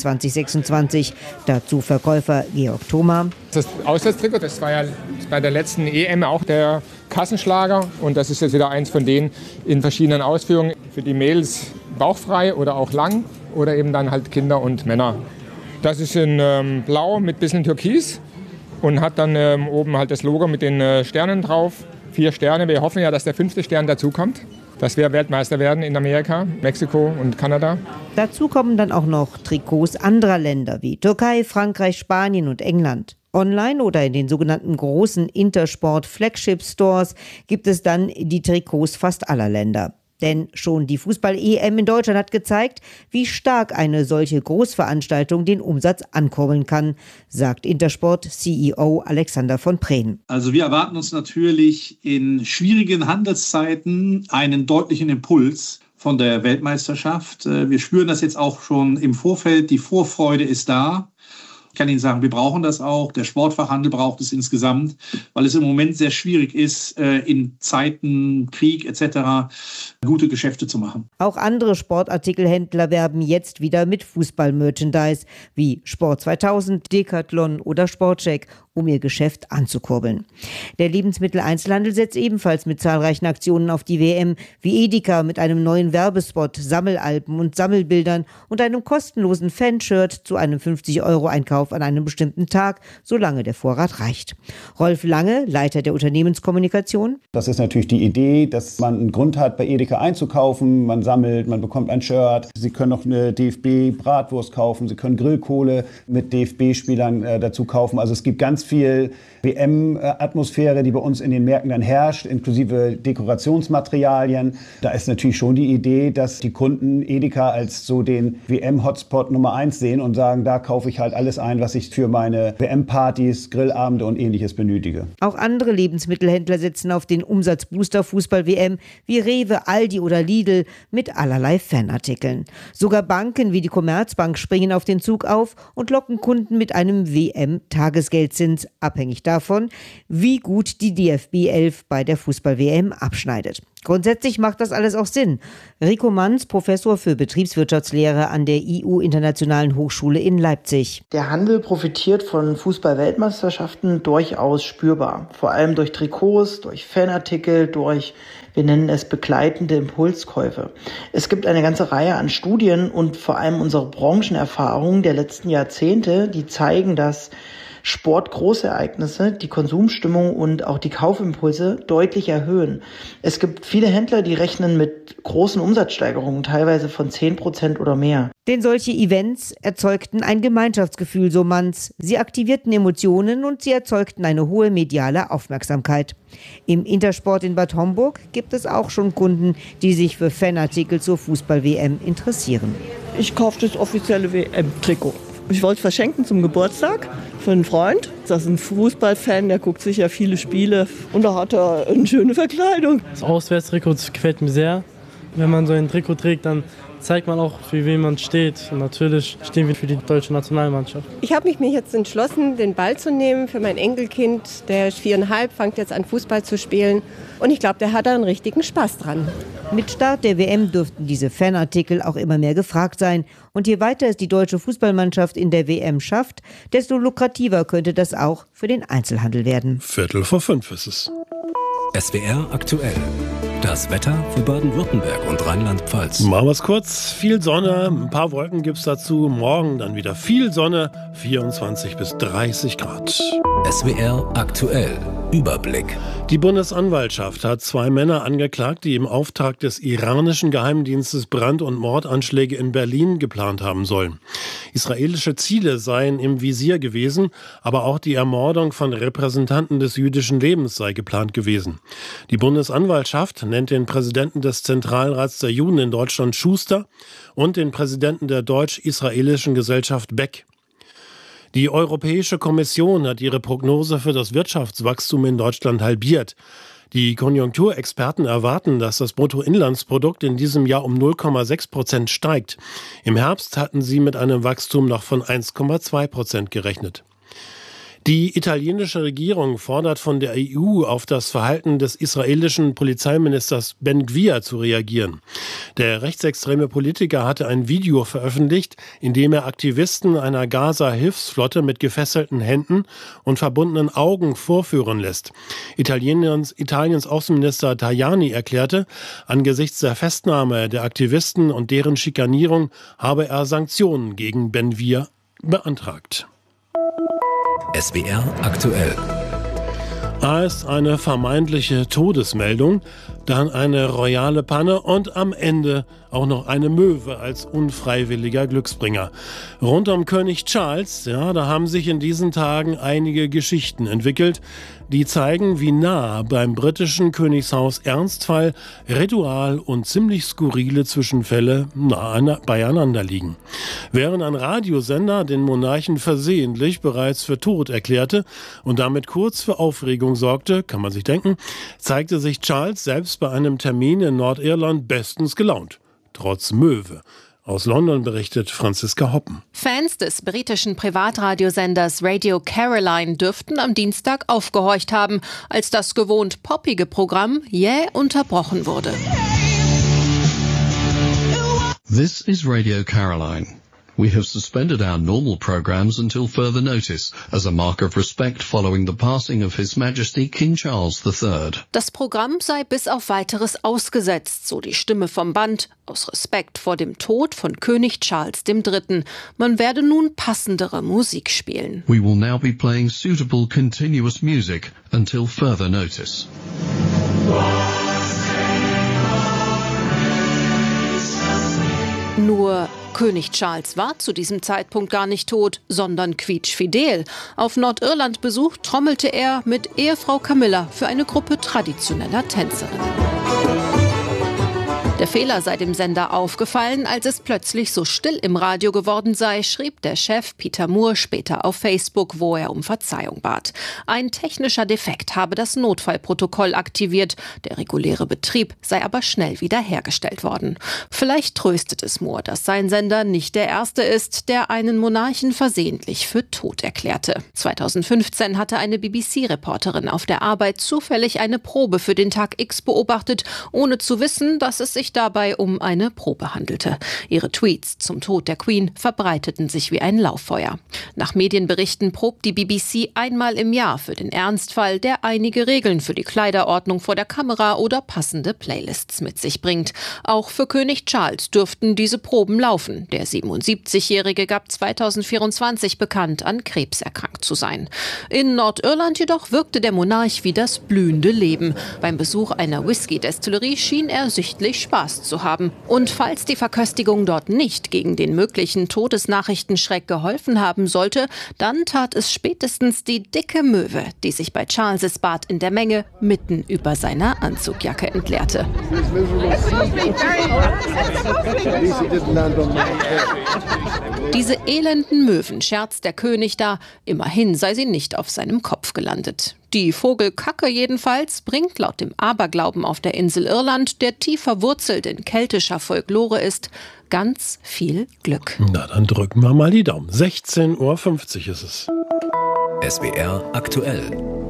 2026. Dazu Verkäufer Georg Thoma. Das Auswärtstrikot, das war ja bei der letzten EM auch der Kassenschlager. Und das ist jetzt wieder eins von denen in verschiedenen Ausführungen. Für die Mädels bauchfrei oder auch lang oder eben dann halt Kinder und Männer. Das ist in Blau mit bisschen Türkis. Und hat dann oben halt das Logo mit den Sternen drauf. 4 Sterne. Wir hoffen ja, dass der 5. Stern dazukommt. Dass wir Weltmeister werden in Amerika, Mexiko und Kanada. Dazu kommen dann auch noch Trikots anderer Länder wie Türkei, Frankreich, Spanien und England. Online oder in den sogenannten großen Intersport-Flagship-Stores gibt es dann die Trikots fast aller Länder. Denn schon die Fußball-EM in Deutschland hat gezeigt, wie stark eine solche Großveranstaltung den Umsatz ankurbeln kann, sagt Intersport-CEO Alexander von Prehn. Also wir erwarten uns natürlich in schwierigen Handelszeiten einen deutlichen Impuls von der Weltmeisterschaft. Wir spüren das jetzt auch schon im Vorfeld. Die Vorfreude ist da. Ich kann Ihnen sagen, wir brauchen das auch. Der Sportfachhandel braucht es insgesamt, weil es im Moment sehr schwierig ist, in Zeiten Krieg etc. gute Geschäfte zu machen. Auch andere Sportartikelhändler werben jetzt wieder mit Fußball-Merchandise wie Sport 2000, Decathlon oder Sportcheck um ihr Geschäft anzukurbeln. Der Lebensmitteleinzelhandel setzt ebenfalls mit zahlreichen Aktionen auf die WM, wie Edeka mit einem neuen Werbespot, Sammelalben und Sammelbildern und einem kostenlosen Fanshirt zu einem 50-Euro-Einkauf an einem bestimmten Tag, solange der Vorrat reicht. Rolf Lange, Leiter der Unternehmenskommunikation. Das ist natürlich die Idee, dass man einen Grund hat, bei Edeka einzukaufen. Man sammelt, man bekommt ein Shirt. Sie können noch eine DFB-Bratwurst kaufen. Sie können Grillkohle mit DFB-Spielern dazu kaufen. Also es gibt ganz viel WM-Atmosphäre, die bei uns in den Märkten dann herrscht, inklusive Dekorationsmaterialien. Da ist natürlich schon die Idee, dass die Kunden Edeka als so den WM-Hotspot Nummer 1 sehen und sagen, da kaufe ich halt alles ein, was ich für meine WM-Partys, Grillabende und Ähnliches benötige. Auch andere Lebensmittelhändler setzen auf den Umsatzbooster Fußball-WM wie Rewe, Aldi oder Lidl mit allerlei Fanartikeln. Sogar Banken wie die Commerzbank springen auf den Zug auf und locken Kunden mit einem WM-Tagesgeldzins, abhängig davon, wie gut die DFB 11 bei der Fußball-WM abschneidet. Grundsätzlich macht das alles auch Sinn. Rico Manz, Professor für Betriebswirtschaftslehre an der IU-Internationalen Hochschule in Leipzig. Der Handel profitiert von Fußball-Weltmeisterschaften durchaus spürbar. Vor allem durch Trikots, durch Fanartikel, durch, wir nennen es, begleitende Impulskäufe. Es gibt eine ganze Reihe an Studien und vor allem unsere Branchenerfahrungen der letzten Jahrzehnte, die zeigen, dass Sportgroßereignisse die Konsumstimmung und auch die Kaufimpulse deutlich erhöhen. Es gibt viele Händler, die rechnen mit großen Umsatzsteigerungen, teilweise von 10% oder mehr. Denn solche Events erzeugten ein Gemeinschaftsgefühl, so Manz. Sie aktivierten Emotionen und sie erzeugten eine hohe mediale Aufmerksamkeit. Im Intersport in Bad Homburg gibt es auch schon Kunden, die sich für Fanartikel zur Fußball-WM interessieren. Ich kaufe das offizielle WM-Trikot. Ich wollte es verschenken zum Geburtstag für einen Freund. Das ist ein Fußballfan, der guckt sicher viele Spiele und da hat er eine schöne Verkleidung. Das Auswärtstrikot gefällt mir sehr. Wenn man so ein Trikot trägt, dann zeigt man auch, für wen man steht. Und natürlich stehen wir für die deutsche Nationalmannschaft. Ich habe mich jetzt entschlossen, den Ball zu nehmen für mein Enkelkind. Der ist 4,5, fängt jetzt an Fußball zu spielen. Und ich glaube, der hat da einen richtigen Spaß dran. Mit Start der WM dürften diese Fanartikel auch immer mehr gefragt sein. Und je weiter es die deutsche Fußballmannschaft in der WM schafft, desto lukrativer könnte das auch für den Einzelhandel werden. 4:45 ist es. SWR aktuell. Das Wetter für Baden-Württemberg und Rheinland-Pfalz. Machen wir es kurz. Viel Sonne, ein paar Wolken gibt es dazu. Morgen dann wieder viel Sonne, 24 bis 30 Grad. SWR aktuell. Überblick. Die Bundesanwaltschaft hat 2 Männer angeklagt, die im Auftrag des iranischen Geheimdienstes Brand- und Mordanschläge in Berlin geplant haben sollen. Israelische Ziele seien im Visier gewesen, aber auch die Ermordung von Repräsentanten des jüdischen Lebens sei geplant gewesen. Die Bundesanwaltschaft nennt den Präsidenten des Zentralrats der Juden in Deutschland Schuster und den Präsidenten der deutsch-israelischen Gesellschaft Beck. Die Europäische Kommission hat ihre Prognose für das Wirtschaftswachstum in Deutschland halbiert. Die Konjunkturexperten erwarten, dass das Bruttoinlandsprodukt in diesem Jahr um 0,6% steigt. Im Herbst hatten sie mit einem Wachstum noch von 1,2% gerechnet. Die italienische Regierung fordert von der EU auf das Verhalten des israelischen Polizeiministers Ben Gvir zu reagieren. Der rechtsextreme Politiker hatte ein Video veröffentlicht, in dem er Aktivisten einer Gaza-Hilfsflotte mit gefesselten Händen und verbundenen Augen vorführen lässt. Italiens Außenminister Tajani erklärte, angesichts der Festnahme der Aktivisten und deren Schikanierung habe er Sanktionen gegen Ben Gvir beantragt. SWR aktuell. Erst eine vermeintliche Todesmeldung, dann eine royale Panne und am Ende auch noch eine Möwe als unfreiwilliger Glücksbringer. Rund um König Charles, ja, da haben sich in diesen Tagen einige Geschichten entwickelt, die zeigen, wie nah beim britischen Königshaus Ernstfall, Ritual und ziemlich skurrile Zwischenfälle beieinander liegen. Während ein Radiosender den Monarchen versehentlich bereits für tot erklärte und damit kurz für Aufregung sorgte, kann man sich denken, zeigte sich Charles selbst bei einem Termin in Nordirland bestens gelaunt. Trotz Möwe. Aus London berichtet Franziska Hoppen. Fans des britischen Privatradiosenders Radio Caroline dürften am Dienstag aufgehorcht haben, als das gewohnt poppige Programm jäh unterbrochen wurde. This is Radio Caroline. We have suspended our normal programs until further notice, as a mark of respect following the passing of His Majesty King Charles III. Das Programm sei bis auf Weiteres ausgesetzt, so die Stimme vom Band, aus Respekt vor dem Tod von König Charles III. Man werde nun passendere Musik spielen. We will now be playing suitable continuous music until further notice. Nur König Charles war zu diesem Zeitpunkt gar nicht tot, sondern quietschfidel. Auf Nordirland-Besuch trommelte er mit Ehefrau Camilla für eine Gruppe traditioneller Tänzerinnen. Der Fehler sei dem Sender aufgefallen, als es plötzlich so still im Radio geworden sei, schrieb der Chef Peter Moore später auf Facebook, wo er um Verzeihung bat. Ein technischer Defekt habe das Notfallprotokoll aktiviert. Der reguläre Betrieb sei aber schnell wiederhergestellt worden. Vielleicht tröstet es Moore, dass sein Sender nicht der erste ist, der einen Monarchen versehentlich für tot erklärte. 2015 hatte eine BBC-Reporterin auf der Arbeit zufällig eine Probe für den Tag X beobachtet, ohne zu wissen, dass es sich dabei um eine Probe handelte. Ihre Tweets zum Tod der Queen verbreiteten sich wie ein Lauffeuer. Nach Medienberichten probt die BBC einmal im Jahr für den Ernstfall, der einige Regeln für die Kleiderordnung vor der Kamera oder passende Playlists mit sich bringt. Auch für König Charles dürften diese Proben laufen. Der 77-Jährige gab 2024 bekannt, an Krebs erkrankt zu sein. In Nordirland jedoch wirkte der Monarch wie das blühende Leben. Beim Besuch einer Whisky-Destillerie schien er sichtlich Spaß zu haben. Und falls die Verköstigung dort nicht gegen den möglichen Todesnachrichtenschreck geholfen haben sollte, dann tat es spätestens die dicke Möwe, die sich bei Charles' Bad in der Menge mitten über seiner Anzugjacke entleerte. Diese elenden Möwen scherzt der König da, immerhin sei sie nicht auf seinem Kopf gelandet. Die Vogelkacke jedenfalls bringt laut dem Aberglauben auf der Insel Irland, der tief verwurzelt in keltischer Folklore ist, ganz viel Glück. Na, dann drücken wir mal die Daumen. 16:50 Uhr ist es. SWR aktuell.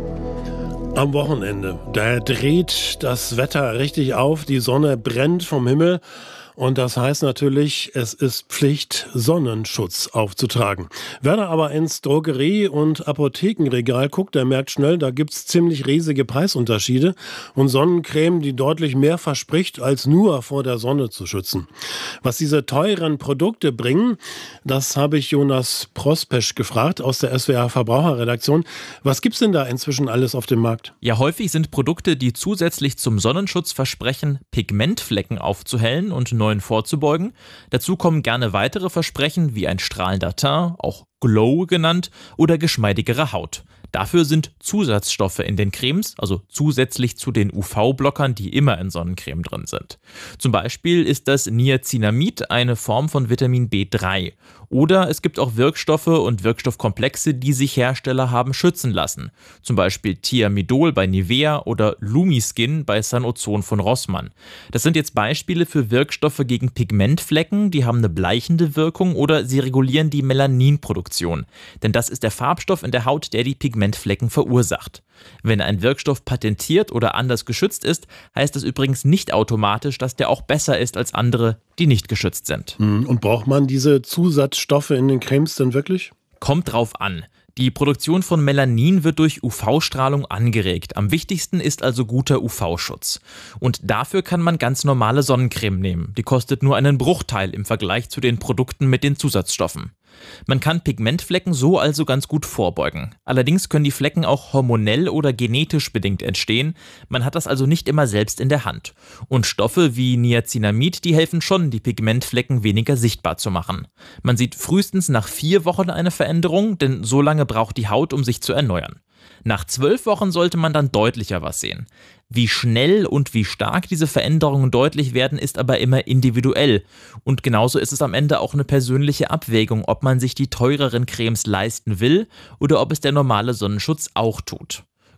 Am Wochenende, da dreht das Wetter richtig auf, die Sonne brennt vom Himmel. Und das heißt natürlich, es ist Pflicht, Sonnenschutz aufzutragen. Wer da aber ins Drogerie- und Apothekenregal guckt, der merkt schnell, da gibt's ziemlich riesige Preisunterschiede und Sonnencreme, die deutlich mehr verspricht, als nur vor der Sonne zu schützen. Was diese teuren Produkte bringen, das habe ich Jonas Prospesch gefragt aus der SWR Verbraucherredaktion. Was gibt's denn da inzwischen alles auf dem Markt? Ja, häufig sind Produkte, die zusätzlich zum Sonnenschutz versprechen, Pigmentflecken aufzuhellen und neuen vorzubeugen. Dazu kommen gerne weitere Versprechen wie ein strahlender Teint, auch Glow genannt, oder geschmeidigere Haut. Dafür sind Zusatzstoffe in den Cremes, also zusätzlich zu den UV-Blockern, die immer in Sonnencreme drin sind. Zum Beispiel ist das Niacinamid eine Form von Vitamin B3. Oder es gibt auch Wirkstoffe und Wirkstoffkomplexe, die sich Hersteller haben schützen lassen. Zum Beispiel Thiamidol bei Nivea oder Lumiskin bei Sanozon von Rossmann. Das sind jetzt Beispiele für Wirkstoffe gegen Pigmentflecken, die haben eine bleichende Wirkung oder sie regulieren die Melaninproduktion. Denn das ist der Farbstoff in der Haut, der die Pigmentflecken verursacht. Wenn ein Wirkstoff patentiert oder anders geschützt ist, heißt das übrigens nicht automatisch, dass der auch besser ist als andere, die nicht geschützt sind. Und braucht man diese Zusatzstoffe in den Cremes denn wirklich? Kommt drauf an. Die Produktion von Melanin wird durch UV-Strahlung angeregt. Am wichtigsten ist also guter UV-Schutz. Und dafür kann man ganz normale Sonnencreme nehmen. Die kostet nur einen Bruchteil im Vergleich zu den Produkten mit den Zusatzstoffen. Man kann Pigmentflecken so also ganz gut vorbeugen. Allerdings können die Flecken auch hormonell oder genetisch bedingt entstehen. Man hat das also nicht immer selbst in der Hand. Und Stoffe wie Niacinamid, die helfen schon, die Pigmentflecken weniger sichtbar zu machen. Man sieht frühestens nach 4 Wochen eine Veränderung, denn so lange braucht die Haut, um sich zu erneuern. Nach 12 Wochen sollte man dann deutlicher was sehen. Wie schnell und wie stark diese Veränderungen deutlich werden, ist aber immer individuell. Und genauso ist es am Ende auch eine persönliche Abwägung, ob man sich die teureren Cremes leisten will oder ob es der normale Sonnenschutz auch tut.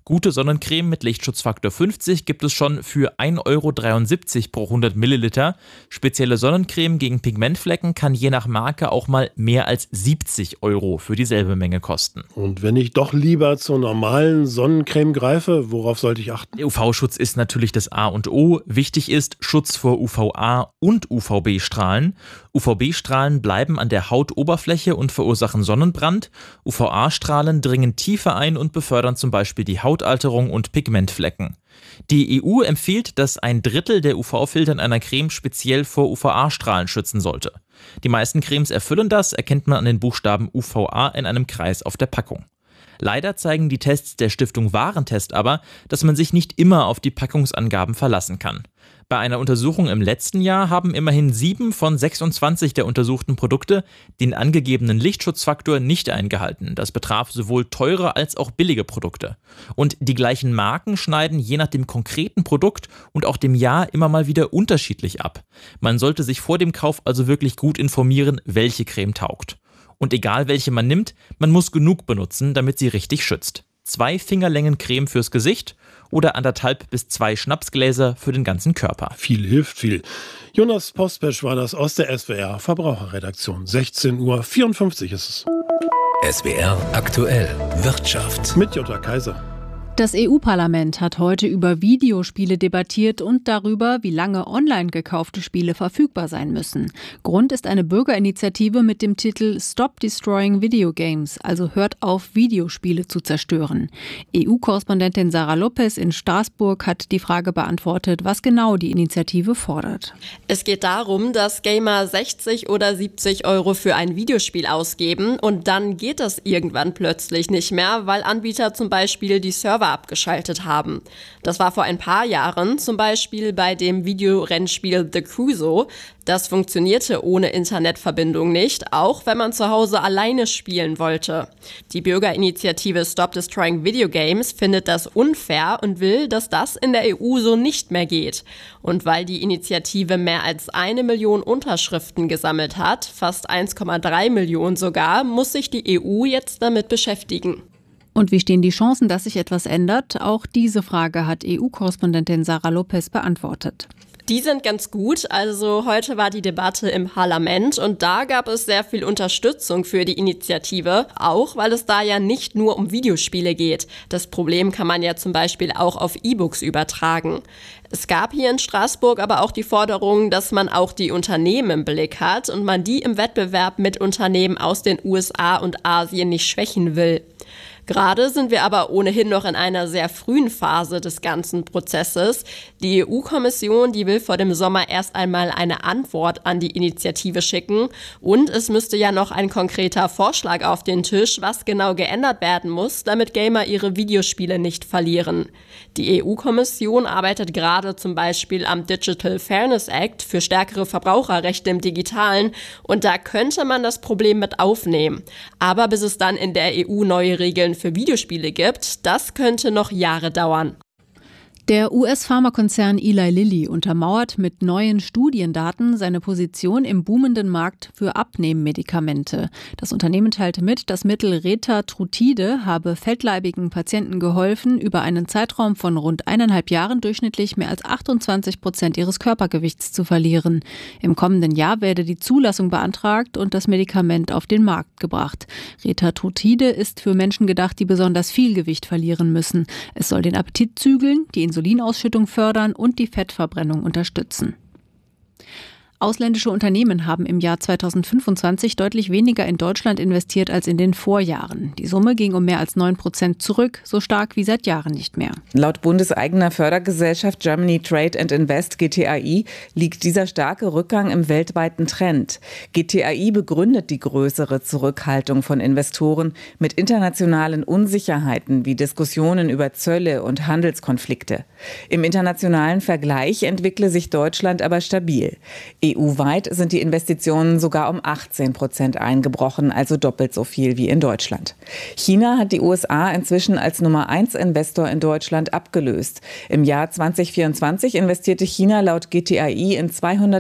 Gute Sonnencreme mit Lichtschutzfaktor 50 gibt es schon für 1,73 € pro 100 Milliliter. Spezielle Sonnencreme gegen Pigmentflecken kann je nach Marke auch mal mehr als 70 € für dieselbe Menge kosten. Und wenn ich doch lieber zur normalen Sonnencreme greife, worauf sollte ich achten? Der UV-Schutz ist natürlich das A und O. Wichtig ist Schutz vor UVA und UVB-Strahlen. UVB-Strahlen bleiben an der Hautoberfläche und verursachen Sonnenbrand. UVA-Strahlen dringen tiefer ein und befördern zum Beispiel die Hautalterung und Pigmentflecken. Die EU empfiehlt, dass 1/3 der UV-Filter in einer Creme speziell vor UVA-Strahlen schützen sollte. Die meisten Cremes erfüllen das, erkennt man an den Buchstaben UVA in einem Kreis auf der Packung. Leider zeigen die Tests der Stiftung Warentest aber, dass man sich nicht immer auf die Packungsangaben verlassen kann. Bei einer Untersuchung im letzten Jahr haben immerhin 7 von 26 der untersuchten Produkte den angegebenen Lichtschutzfaktor nicht eingehalten. Das betraf sowohl teure als auch billige Produkte. Und die gleichen Marken schneiden je nach dem konkreten Produkt und auch dem Jahr immer mal wieder unterschiedlich ab. Man sollte sich vor dem Kauf also wirklich gut informieren, welche Creme taugt. Und egal welche man nimmt, man muss genug benutzen, damit sie richtig schützt. 2 Fingerlängen Creme fürs Gesicht oder 1,5 bis 2 Schnapsgläser für den ganzen Körper. Viel hilft viel. Jonas Postpesch war das aus der SWR Verbraucherredaktion. 16:54 Uhr ist es. SWR aktuell Wirtschaft. Mit Jutta Kaiser. Das EU-Parlament hat heute über Videospiele debattiert und darüber, wie lange online gekaufte Spiele verfügbar sein müssen. Grund ist eine Bürgerinitiative mit dem Titel Stop Destroying Video Games, also hört auf, Videospiele zu zerstören. EU-Korrespondentin Sarah Lopez in Straßburg hat die Frage beantwortet, was genau die Initiative fordert. Es geht darum, dass Gamer 60 oder 70 € für ein Videospiel ausgeben und dann geht das irgendwann plötzlich nicht mehr, weil Anbieter zum Beispiel die Server abgeschaltet haben. Das war vor ein paar Jahren, zum Beispiel bei dem Videorennspiel The Cruzo. Das funktionierte ohne Internetverbindung nicht, auch wenn man zu Hause alleine spielen wollte. Die Bürgerinitiative Stop Destroying Video Games findet das unfair und will, dass das in der EU so nicht mehr geht. Und weil die Initiative mehr als 1 Million Unterschriften gesammelt hat, fast 1,3 Millionen sogar, muss sich die EU jetzt damit beschäftigen. Und wie stehen die Chancen, dass sich etwas ändert? Auch diese Frage hat EU-Korrespondentin Sarah Lopez beantwortet. Die sind ganz gut. Also heute war die Debatte im Parlament und da gab es sehr viel Unterstützung für die Initiative, auch weil es da ja nicht nur um Videospiele geht. Das Problem kann man ja zum Beispiel auch auf E-Books übertragen. Es gab hier in Straßburg aber auch die Forderung, dass man auch die Unternehmen im Blick hat und man die im Wettbewerb mit Unternehmen aus den USA und Asien nicht schwächen will. Gerade sind wir aber ohnehin noch in einer sehr frühen Phase des ganzen Prozesses. Die EU-Kommission, die will vor dem Sommer erst einmal eine Antwort an die Initiative schicken. Und es müsste ja noch ein konkreter Vorschlag auf den Tisch, was genau geändert werden muss, damit Gamer ihre Videospiele nicht verlieren. Die EU-Kommission arbeitet gerade zum Beispiel am Digital Fairness Act für stärkere Verbraucherrechte im Digitalen. Und da könnte man das Problem mit aufnehmen. Aber bis es dann in der EU neue Regeln für Videospiele gibt, das könnte noch Jahre dauern. Der US-Pharmakonzern Eli Lilly untermauert mit neuen Studiendaten seine Position im boomenden Markt für Abnehmmedikamente. Das Unternehmen teilte mit, das Mittel Retatrutide habe fettleibigen Patienten geholfen, über einen Zeitraum von rund 1,5 Jahren durchschnittlich mehr als 28% ihres Körpergewichts zu verlieren. Im kommenden Jahr werde die Zulassung beantragt und das Medikament auf den Markt gebracht. Retatrutide ist für Menschen gedacht, die besonders viel Gewicht verlieren müssen. Es soll den Appetit zügeln, die Insulinausschüttung fördern und die Fettverbrennung unterstützen. Ausländische Unternehmen haben im Jahr 2025 deutlich weniger in Deutschland investiert als in den Vorjahren. Die Summe ging um mehr als 9% zurück, so stark wie seit Jahren nicht mehr. Laut bundeseigener Fördergesellschaft Germany Trade and Invest GTAI liegt dieser starke Rückgang im weltweiten Trend. GTAI begründet die größere Zurückhaltung von Investoren mit internationalen Unsicherheiten wie Diskussionen über Zölle und Handelskonflikte. Im internationalen Vergleich entwickle sich Deutschland aber stabil. EU-weit sind die Investitionen sogar um 18% eingebrochen, also doppelt so viel wie in Deutschland. China hat die USA inzwischen als Nummer 1 Investor in Deutschland abgelöst. Im Jahr 2024 investierte China laut GTAI in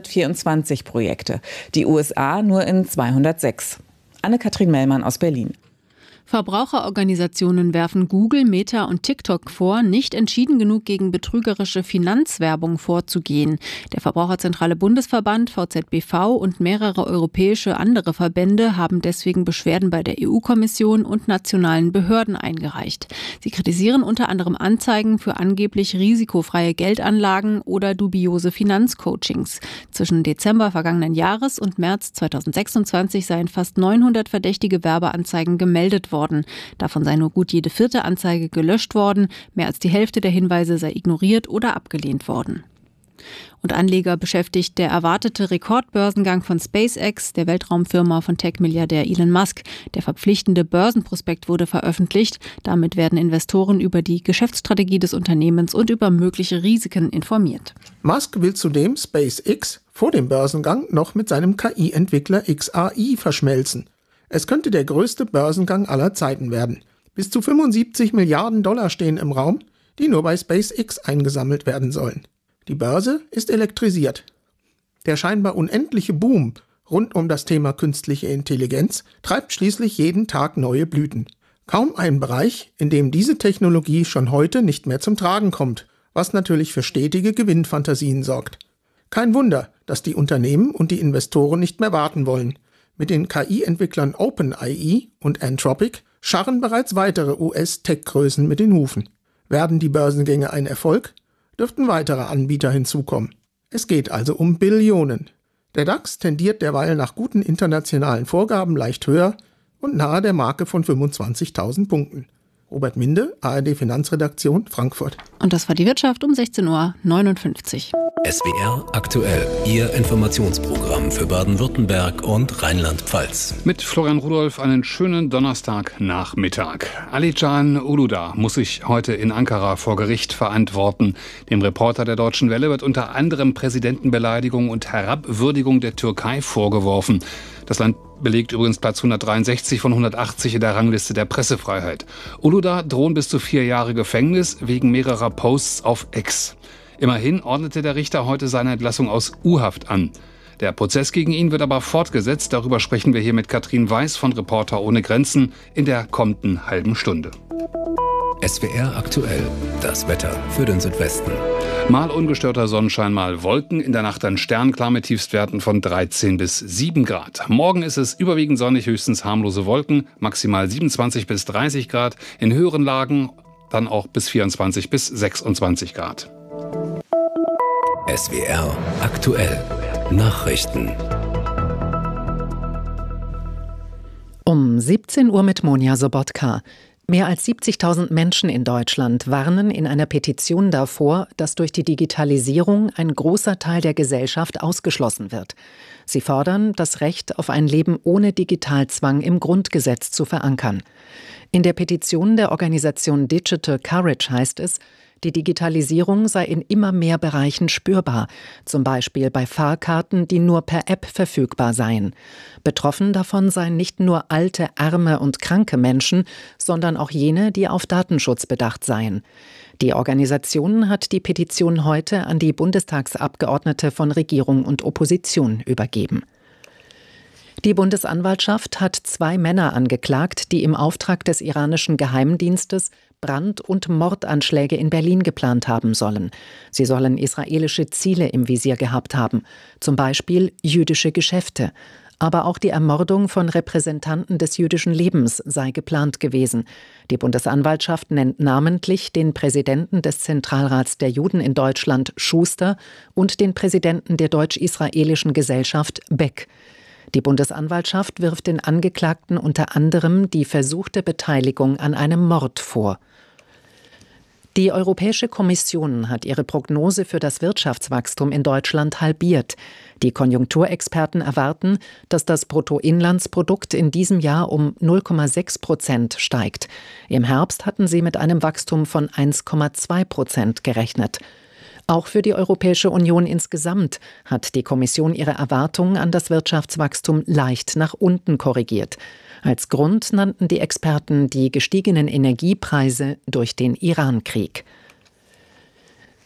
224 Projekte, die USA nur in 206. Anne-Kathrin Mellmann aus Berlin. Verbraucherorganisationen werfen Google, Meta und TikTok vor, nicht entschieden genug gegen betrügerische Finanzwerbung vorzugehen. Der Verbraucherzentrale Bundesverband, VZBV und mehrere europäische andere Verbände haben deswegen Beschwerden bei der EU-Kommission und nationalen Behörden eingereicht. Sie kritisieren unter anderem Anzeigen für angeblich risikofreie Geldanlagen oder dubiose Finanzcoachings. Zwischen Dezember vergangenen Jahres und März 2026 seien fast 900 verdächtige Werbeanzeigen gemeldet worden. Davon sei nur gut jede 4. Anzeige gelöscht worden. Mehr als die Hälfte der Hinweise sei ignoriert oder abgelehnt worden. Und Anleger beschäftigt der erwartete Rekordbörsengang von SpaceX, der Weltraumfirma von Tech-Milliardär Elon Musk. Der verpflichtende Börsenprospekt wurde veröffentlicht. Damit werden Investoren über die Geschäftsstrategie des Unternehmens und über mögliche Risiken informiert. Musk will zudem SpaceX vor dem Börsengang noch mit seinem KI-Entwickler XAI verschmelzen. Es könnte der größte Börsengang aller Zeiten werden. Bis zu 75 Milliarden Dollar stehen im Raum, die nur bei SpaceX eingesammelt werden sollen. Die Börse ist elektrisiert. Der scheinbar unendliche Boom rund um das Thema künstliche Intelligenz treibt schließlich jeden Tag neue Blüten. Kaum ein Bereich, in dem diese Technologie schon heute nicht mehr zum Tragen kommt, was natürlich für stetige Gewinnfantasien sorgt. Kein Wunder, dass die Unternehmen und die Investoren nicht mehr warten wollen. Mit den KI-Entwicklern OpenAI und Anthropic scharren bereits weitere US-Tech-Größen mit den Hufen. Werden die Börsengänge ein Erfolg, dürften weitere Anbieter hinzukommen. Es geht also um Billionen. Der DAX tendiert derweil nach guten internationalen Vorgaben leicht höher und nahe der Marke von 25.000 Punkten. Robert Minde, ARD Finanzredaktion, Frankfurt. Und das war die Wirtschaft um 16:59 Uhr. SWR aktuell, Ihr Informationsprogramm für Baden-Württemberg und Rheinland-Pfalz. Mit Florian Rudolph einen schönen Donnerstagnachmittag. Alican Uludağ muss sich heute in Ankara vor Gericht verantworten. Dem Reporter der Deutschen Welle wird unter anderem Präsidentenbeleidigung und Herabwürdigung der Türkei vorgeworfen. Das Land belegt übrigens Platz 163 von 180 in der Rangliste der Pressefreiheit. Uludağ drohen bis zu 4 Jahre Gefängnis wegen mehrerer Posts auf X. Immerhin ordnete der Richter heute seine Entlassung aus U-Haft an. Der Prozess gegen ihn wird aber fortgesetzt. Darüber sprechen wir hier mit Katrin Weiß von Reporter ohne Grenzen in der kommenden halben Stunde. SWR aktuell, das Wetter für den Südwesten. Mal ungestörter Sonnenschein, mal Wolken. In der Nacht dann sternklar mit Tiefstwerten von 13 bis 7 Grad. Morgen ist es überwiegend sonnig, höchstens harmlose Wolken, maximal 27 bis 30 Grad. In höheren Lagen dann auch bis 24 bis 26 Grad. SWR aktuell, Nachrichten. Um 17 Uhr mit Monja Sobotka. Mehr als 70.000 Menschen in Deutschland warnen in einer Petition davor, dass durch die Digitalisierung ein großer Teil der Gesellschaft ausgeschlossen wird. Sie fordern, das Recht auf ein Leben ohne Digitalzwang im Grundgesetz zu verankern. In der Petition der Organisation Digital Courage heißt es, die Digitalisierung sei in immer mehr Bereichen spürbar, zum Beispiel bei Fahrkarten, die nur per App verfügbar seien. Betroffen davon seien nicht nur alte, arme und kranke Menschen, sondern auch jene, die auf Datenschutz bedacht seien. Die Organisation hat die Petition heute an die Bundestagsabgeordnete von Regierung und Opposition übergeben. Die Bundesanwaltschaft hat 2 Männer angeklagt, die im Auftrag des iranischen Geheimdienstes Brand- und Mordanschläge in Berlin geplant haben sollen. Sie sollen israelische Ziele im Visier gehabt haben, zum Beispiel jüdische Geschäfte. Aber auch die Ermordung von Repräsentanten des jüdischen Lebens sei geplant gewesen. Die Bundesanwaltschaft nennt namentlich den Präsidenten des Zentralrats der Juden in Deutschland, Schuster, und den Präsidenten der Deutsch-Israelischen Gesellschaft, Beck. Die Bundesanwaltschaft wirft den Angeklagten unter anderem die versuchte Beteiligung an einem Mord vor. Die Europäische Kommission hat ihre Prognose für das Wirtschaftswachstum in Deutschland halbiert. Die Konjunkturexperten erwarten, dass das Bruttoinlandsprodukt in diesem Jahr um 0,6% steigt. Im Herbst hatten sie mit einem Wachstum von 1,2% gerechnet. Auch für die Europäische Union insgesamt hat die Kommission ihre Erwartungen an das Wirtschaftswachstum leicht nach unten korrigiert. Als Grund nannten die Experten die gestiegenen Energiepreise durch den Irankrieg.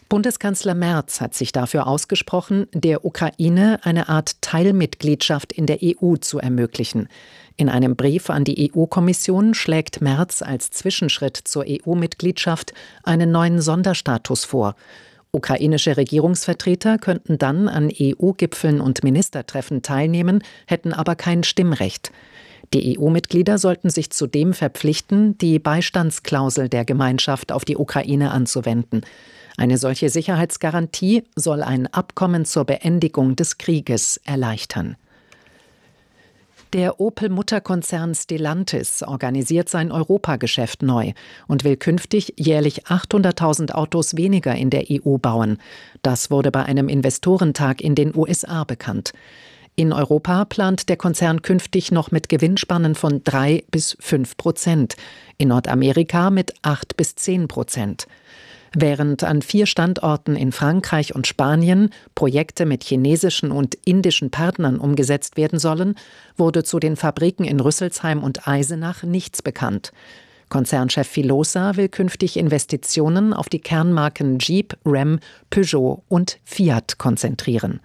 Bundeskanzler Merz hat sich dafür ausgesprochen, der Ukraine eine Art Teilmitgliedschaft in der EU zu ermöglichen. In einem Brief an die EU-Kommission schlägt Merz als Zwischenschritt zur EU-Mitgliedschaft einen neuen Sonderstatus vor. Ukrainische Regierungsvertreter könnten dann an EU-Gipfeln und Ministertreffen teilnehmen, hätten aber kein Stimmrecht. Die EU-Mitglieder sollten sich zudem verpflichten, die Beistandsklausel der Gemeinschaft auf die Ukraine anzuwenden. Eine solche Sicherheitsgarantie soll ein Abkommen zur Beendigung des Krieges erleichtern. Der Opel-Mutterkonzern Stellantis organisiert sein Europageschäft neu und will künftig jährlich 800.000 Autos weniger in der EU bauen. Das wurde bei einem Investorentag in den USA bekannt. In Europa plant der Konzern künftig noch mit Gewinnspannen von 3-5%, in Nordamerika mit 8-10%. Während an 4 Standorten in Frankreich und Spanien Projekte mit chinesischen und indischen Partnern umgesetzt werden sollen, wurde zu den Fabriken in Rüsselsheim und Eisenach nichts bekannt. Konzernchef Filosa will künftig Investitionen auf die Kernmarken Jeep, Ram, Peugeot und Fiat konzentrieren.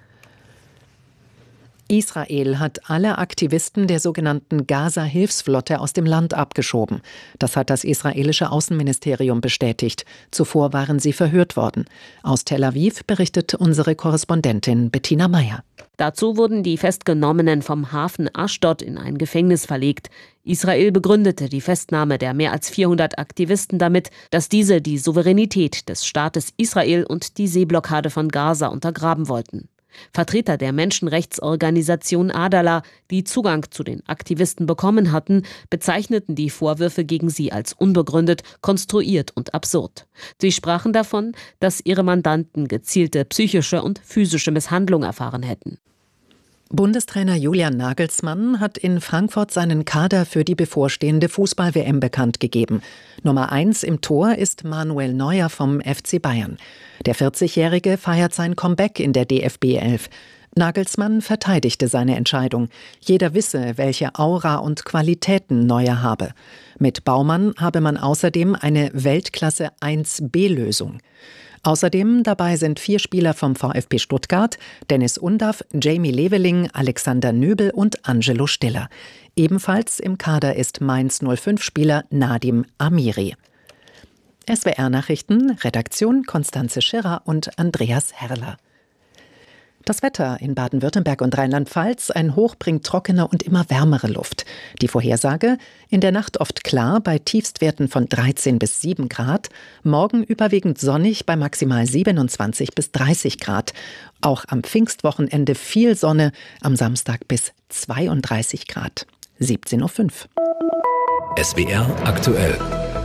Israel hat alle Aktivisten der sogenannten Gaza-Hilfsflotte aus dem Land abgeschoben. Das hat das israelische Außenministerium bestätigt. Zuvor waren sie verhört worden. Aus Tel Aviv berichtet unsere Korrespondentin Bettina Meyer. Dazu wurden die Festgenommenen vom Hafen Aschdod in ein Gefängnis verlegt. Israel begründete die Festnahme der mehr als 400 Aktivisten damit, dass diese die Souveränität des Staates Israel und die Seeblockade von Gaza untergraben wollten. Vertreter der Menschenrechtsorganisation Adala, die Zugang zu den Aktivisten bekommen hatten, bezeichneten die Vorwürfe gegen sie als unbegründet, konstruiert und absurd. Sie sprachen davon, dass ihre Mandanten gezielte psychische und physische Misshandlung erfahren hätten. Bundestrainer Julian Nagelsmann hat in Frankfurt seinen Kader für die bevorstehende Fußball-WM bekannt gegeben. Nummer 1 im Tor ist Manuel Neuer vom FC Bayern. Der 40-Jährige feiert sein Comeback in der DFB 11. Nagelsmann verteidigte seine Entscheidung. Jeder wisse, welche Aura und Qualitäten Neuer habe. Mit Baumann habe man außerdem eine Weltklasse 1B-Lösung. Außerdem dabei sind 4 Spieler vom VfB Stuttgart, Dennis Undaff, Jamie Leveling, Alexander Nöbel und Angelo Stiller. Ebenfalls im Kader ist Mainz 05-Spieler Nadim Amiri. SWR-Nachrichten, Redaktion Konstanze Schirrer und Andreas Herrler. Das Wetter in Baden-Württemberg und Rheinland-Pfalz: Ein Hoch bringt trockene und immer wärmere Luft. Die Vorhersage: in der Nacht oft klar bei Tiefstwerten von 13 bis 7 Grad, morgen überwiegend sonnig bei maximal 27 bis 30 Grad. Auch am Pfingstwochenende viel Sonne, am Samstag bis 32 Grad. 17:05 Uhr. SWR aktuell.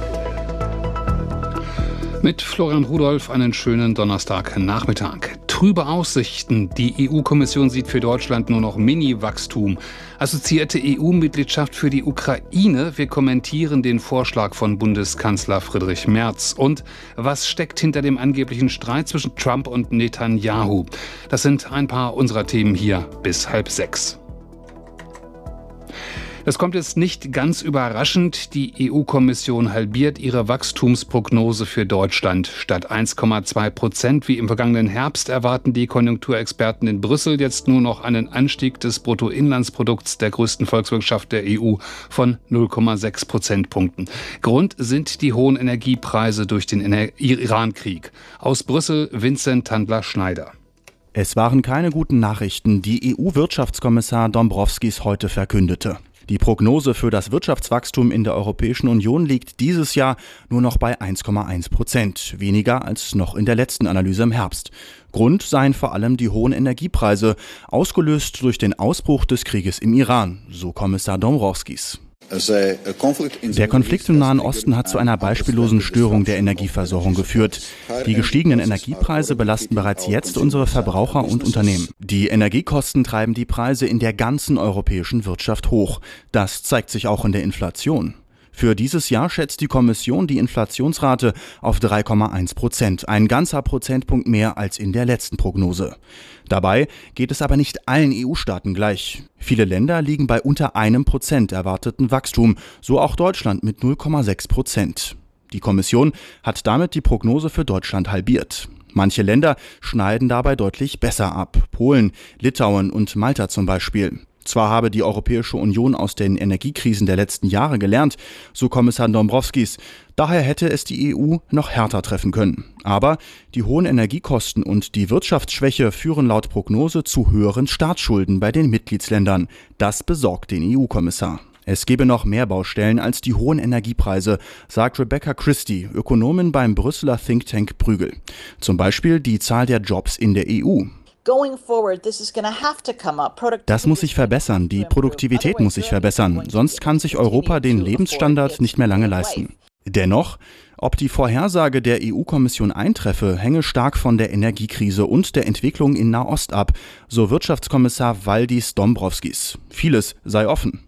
Mit Florian Rudolph einen schönen Donnerstagnachmittag. Trübe Aussichten. Die EU-Kommission sieht für Deutschland nur noch Mini-Wachstum. Assoziierte EU-Mitgliedschaft für die Ukraine. Wir kommentieren den Vorschlag von Bundeskanzler Friedrich Merz. Und was steckt hinter dem angeblichen Streit zwischen Trump und Netanyahu? Das sind ein paar unserer Themen hier bis 5:30. Das kommt jetzt nicht ganz überraschend. Die EU-Kommission halbiert ihre Wachstumsprognose für Deutschland. Statt 1,2% wie im vergangenen Herbst erwarten die Konjunkturexperten in Brüssel jetzt nur noch einen Anstieg des Bruttoinlandsprodukts der größten Volkswirtschaft der EU von 0,6 Prozentpunkten. Grund sind die hohen Energiepreise durch den Iran-Krieg. Aus Brüssel Vincent Tandler-Schneider. Es waren keine guten Nachrichten, die EU-Wirtschaftskommissar Dombrovskis heute verkündete. Die Prognose für das Wirtschaftswachstum in der Europäischen Union liegt dieses Jahr nur noch bei 1,1%, weniger als noch in der letzten Analyse im Herbst. Grund seien vor allem die hohen Energiepreise, ausgelöst durch den Ausbruch des Krieges im Iran, so Kommissar Dombrovskis. Der Konflikt im Nahen Osten hat zu einer beispiellosen Störung der Energieversorgung geführt. Die gestiegenen Energiepreise belasten bereits jetzt unsere Verbraucher und Unternehmen. Die Energiekosten treiben die Preise in der ganzen europäischen Wirtschaft hoch. Das zeigt sich auch in der Inflation. Für dieses Jahr schätzt die Kommission die Inflationsrate auf 3,1%, ein ganzer Prozentpunkt mehr als in der letzten Prognose. Dabei geht es aber nicht allen EU-Staaten gleich. Viele Länder liegen bei unter 1% erwarteten Wachstum, so auch Deutschland mit 0,6%. Die Kommission hat damit die Prognose für Deutschland halbiert. Manche Länder schneiden dabei deutlich besser ab. Polen, Litauen und Malta zum Beispiel. Zwar habe die Europäische Union aus den Energiekrisen der letzten Jahre gelernt, so Kommissar Dombrovskis. Daher hätte es die EU noch härter treffen können. Aber die hohen Energiekosten und die Wirtschaftsschwäche führen laut Prognose zu höheren Staatsschulden bei den Mitgliedsländern. Das besorgt den EU-Kommissar. Es gebe noch mehr Baustellen als die hohen Energiepreise, sagt Rebecca Christie, Ökonomin beim Brüsseler Think Tank Bruegel. Zum Beispiel die Zahl der Jobs in der EU. Das muss sich verbessern, die Produktivität muss sich verbessern, sonst kann sich Europa den Lebensstandard nicht mehr lange leisten. Dennoch, ob die Vorhersage der EU-Kommission eintreffe, hänge stark von der Energiekrise und der Entwicklung in Nahost ab, so Wirtschaftskommissar Valdis Dombrovskis. Vieles sei offen.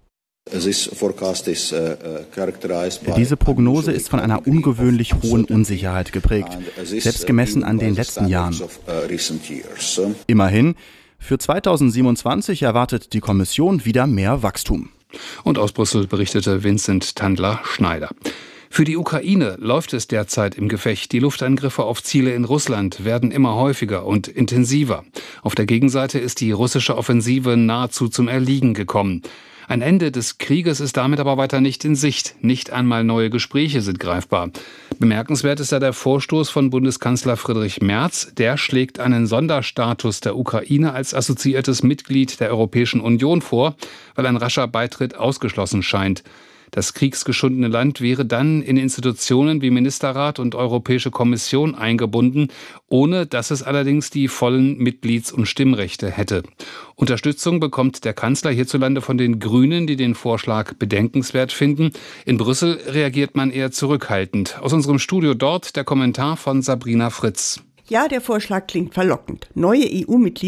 Diese Prognose ist von einer ungewöhnlich hohen Unsicherheit geprägt, selbst gemessen an den letzten Jahren. Immerhin, für 2027 erwartet die Kommission wieder mehr Wachstum. Und aus Brüssel berichtete Vincent Tandler-Schneider. Für die Ukraine läuft es derzeit im Gefecht. Die Luftangriffe auf Ziele in Russland werden immer häufiger und intensiver. Auf der Gegenseite ist die russische Offensive nahezu zum Erliegen gekommen. Ein Ende des Krieges ist damit aber weiter nicht in Sicht. Nicht einmal neue Gespräche sind greifbar. Bemerkenswert ist ja der Vorstoß von Bundeskanzler Friedrich Merz. Der schlägt einen Sonderstatus der Ukraine als assoziiertes Mitglied der Europäischen Union vor, weil ein rascher Beitritt ausgeschlossen scheint. Das kriegsgeschundene Land wäre dann in Institutionen wie Ministerrat und Europäische Kommission eingebunden, ohne dass es allerdings die vollen Mitglieds- und Stimmrechte hätte. Unterstützung bekommt der Kanzler hierzulande von den Grünen, die den Vorschlag bedenkenswert finden. In Brüssel reagiert man eher zurückhaltend. Aus unserem Studio dort der Kommentar von Sabrina Fritz. Ja, der Vorschlag klingt verlockend. Neue EU-Mitglieder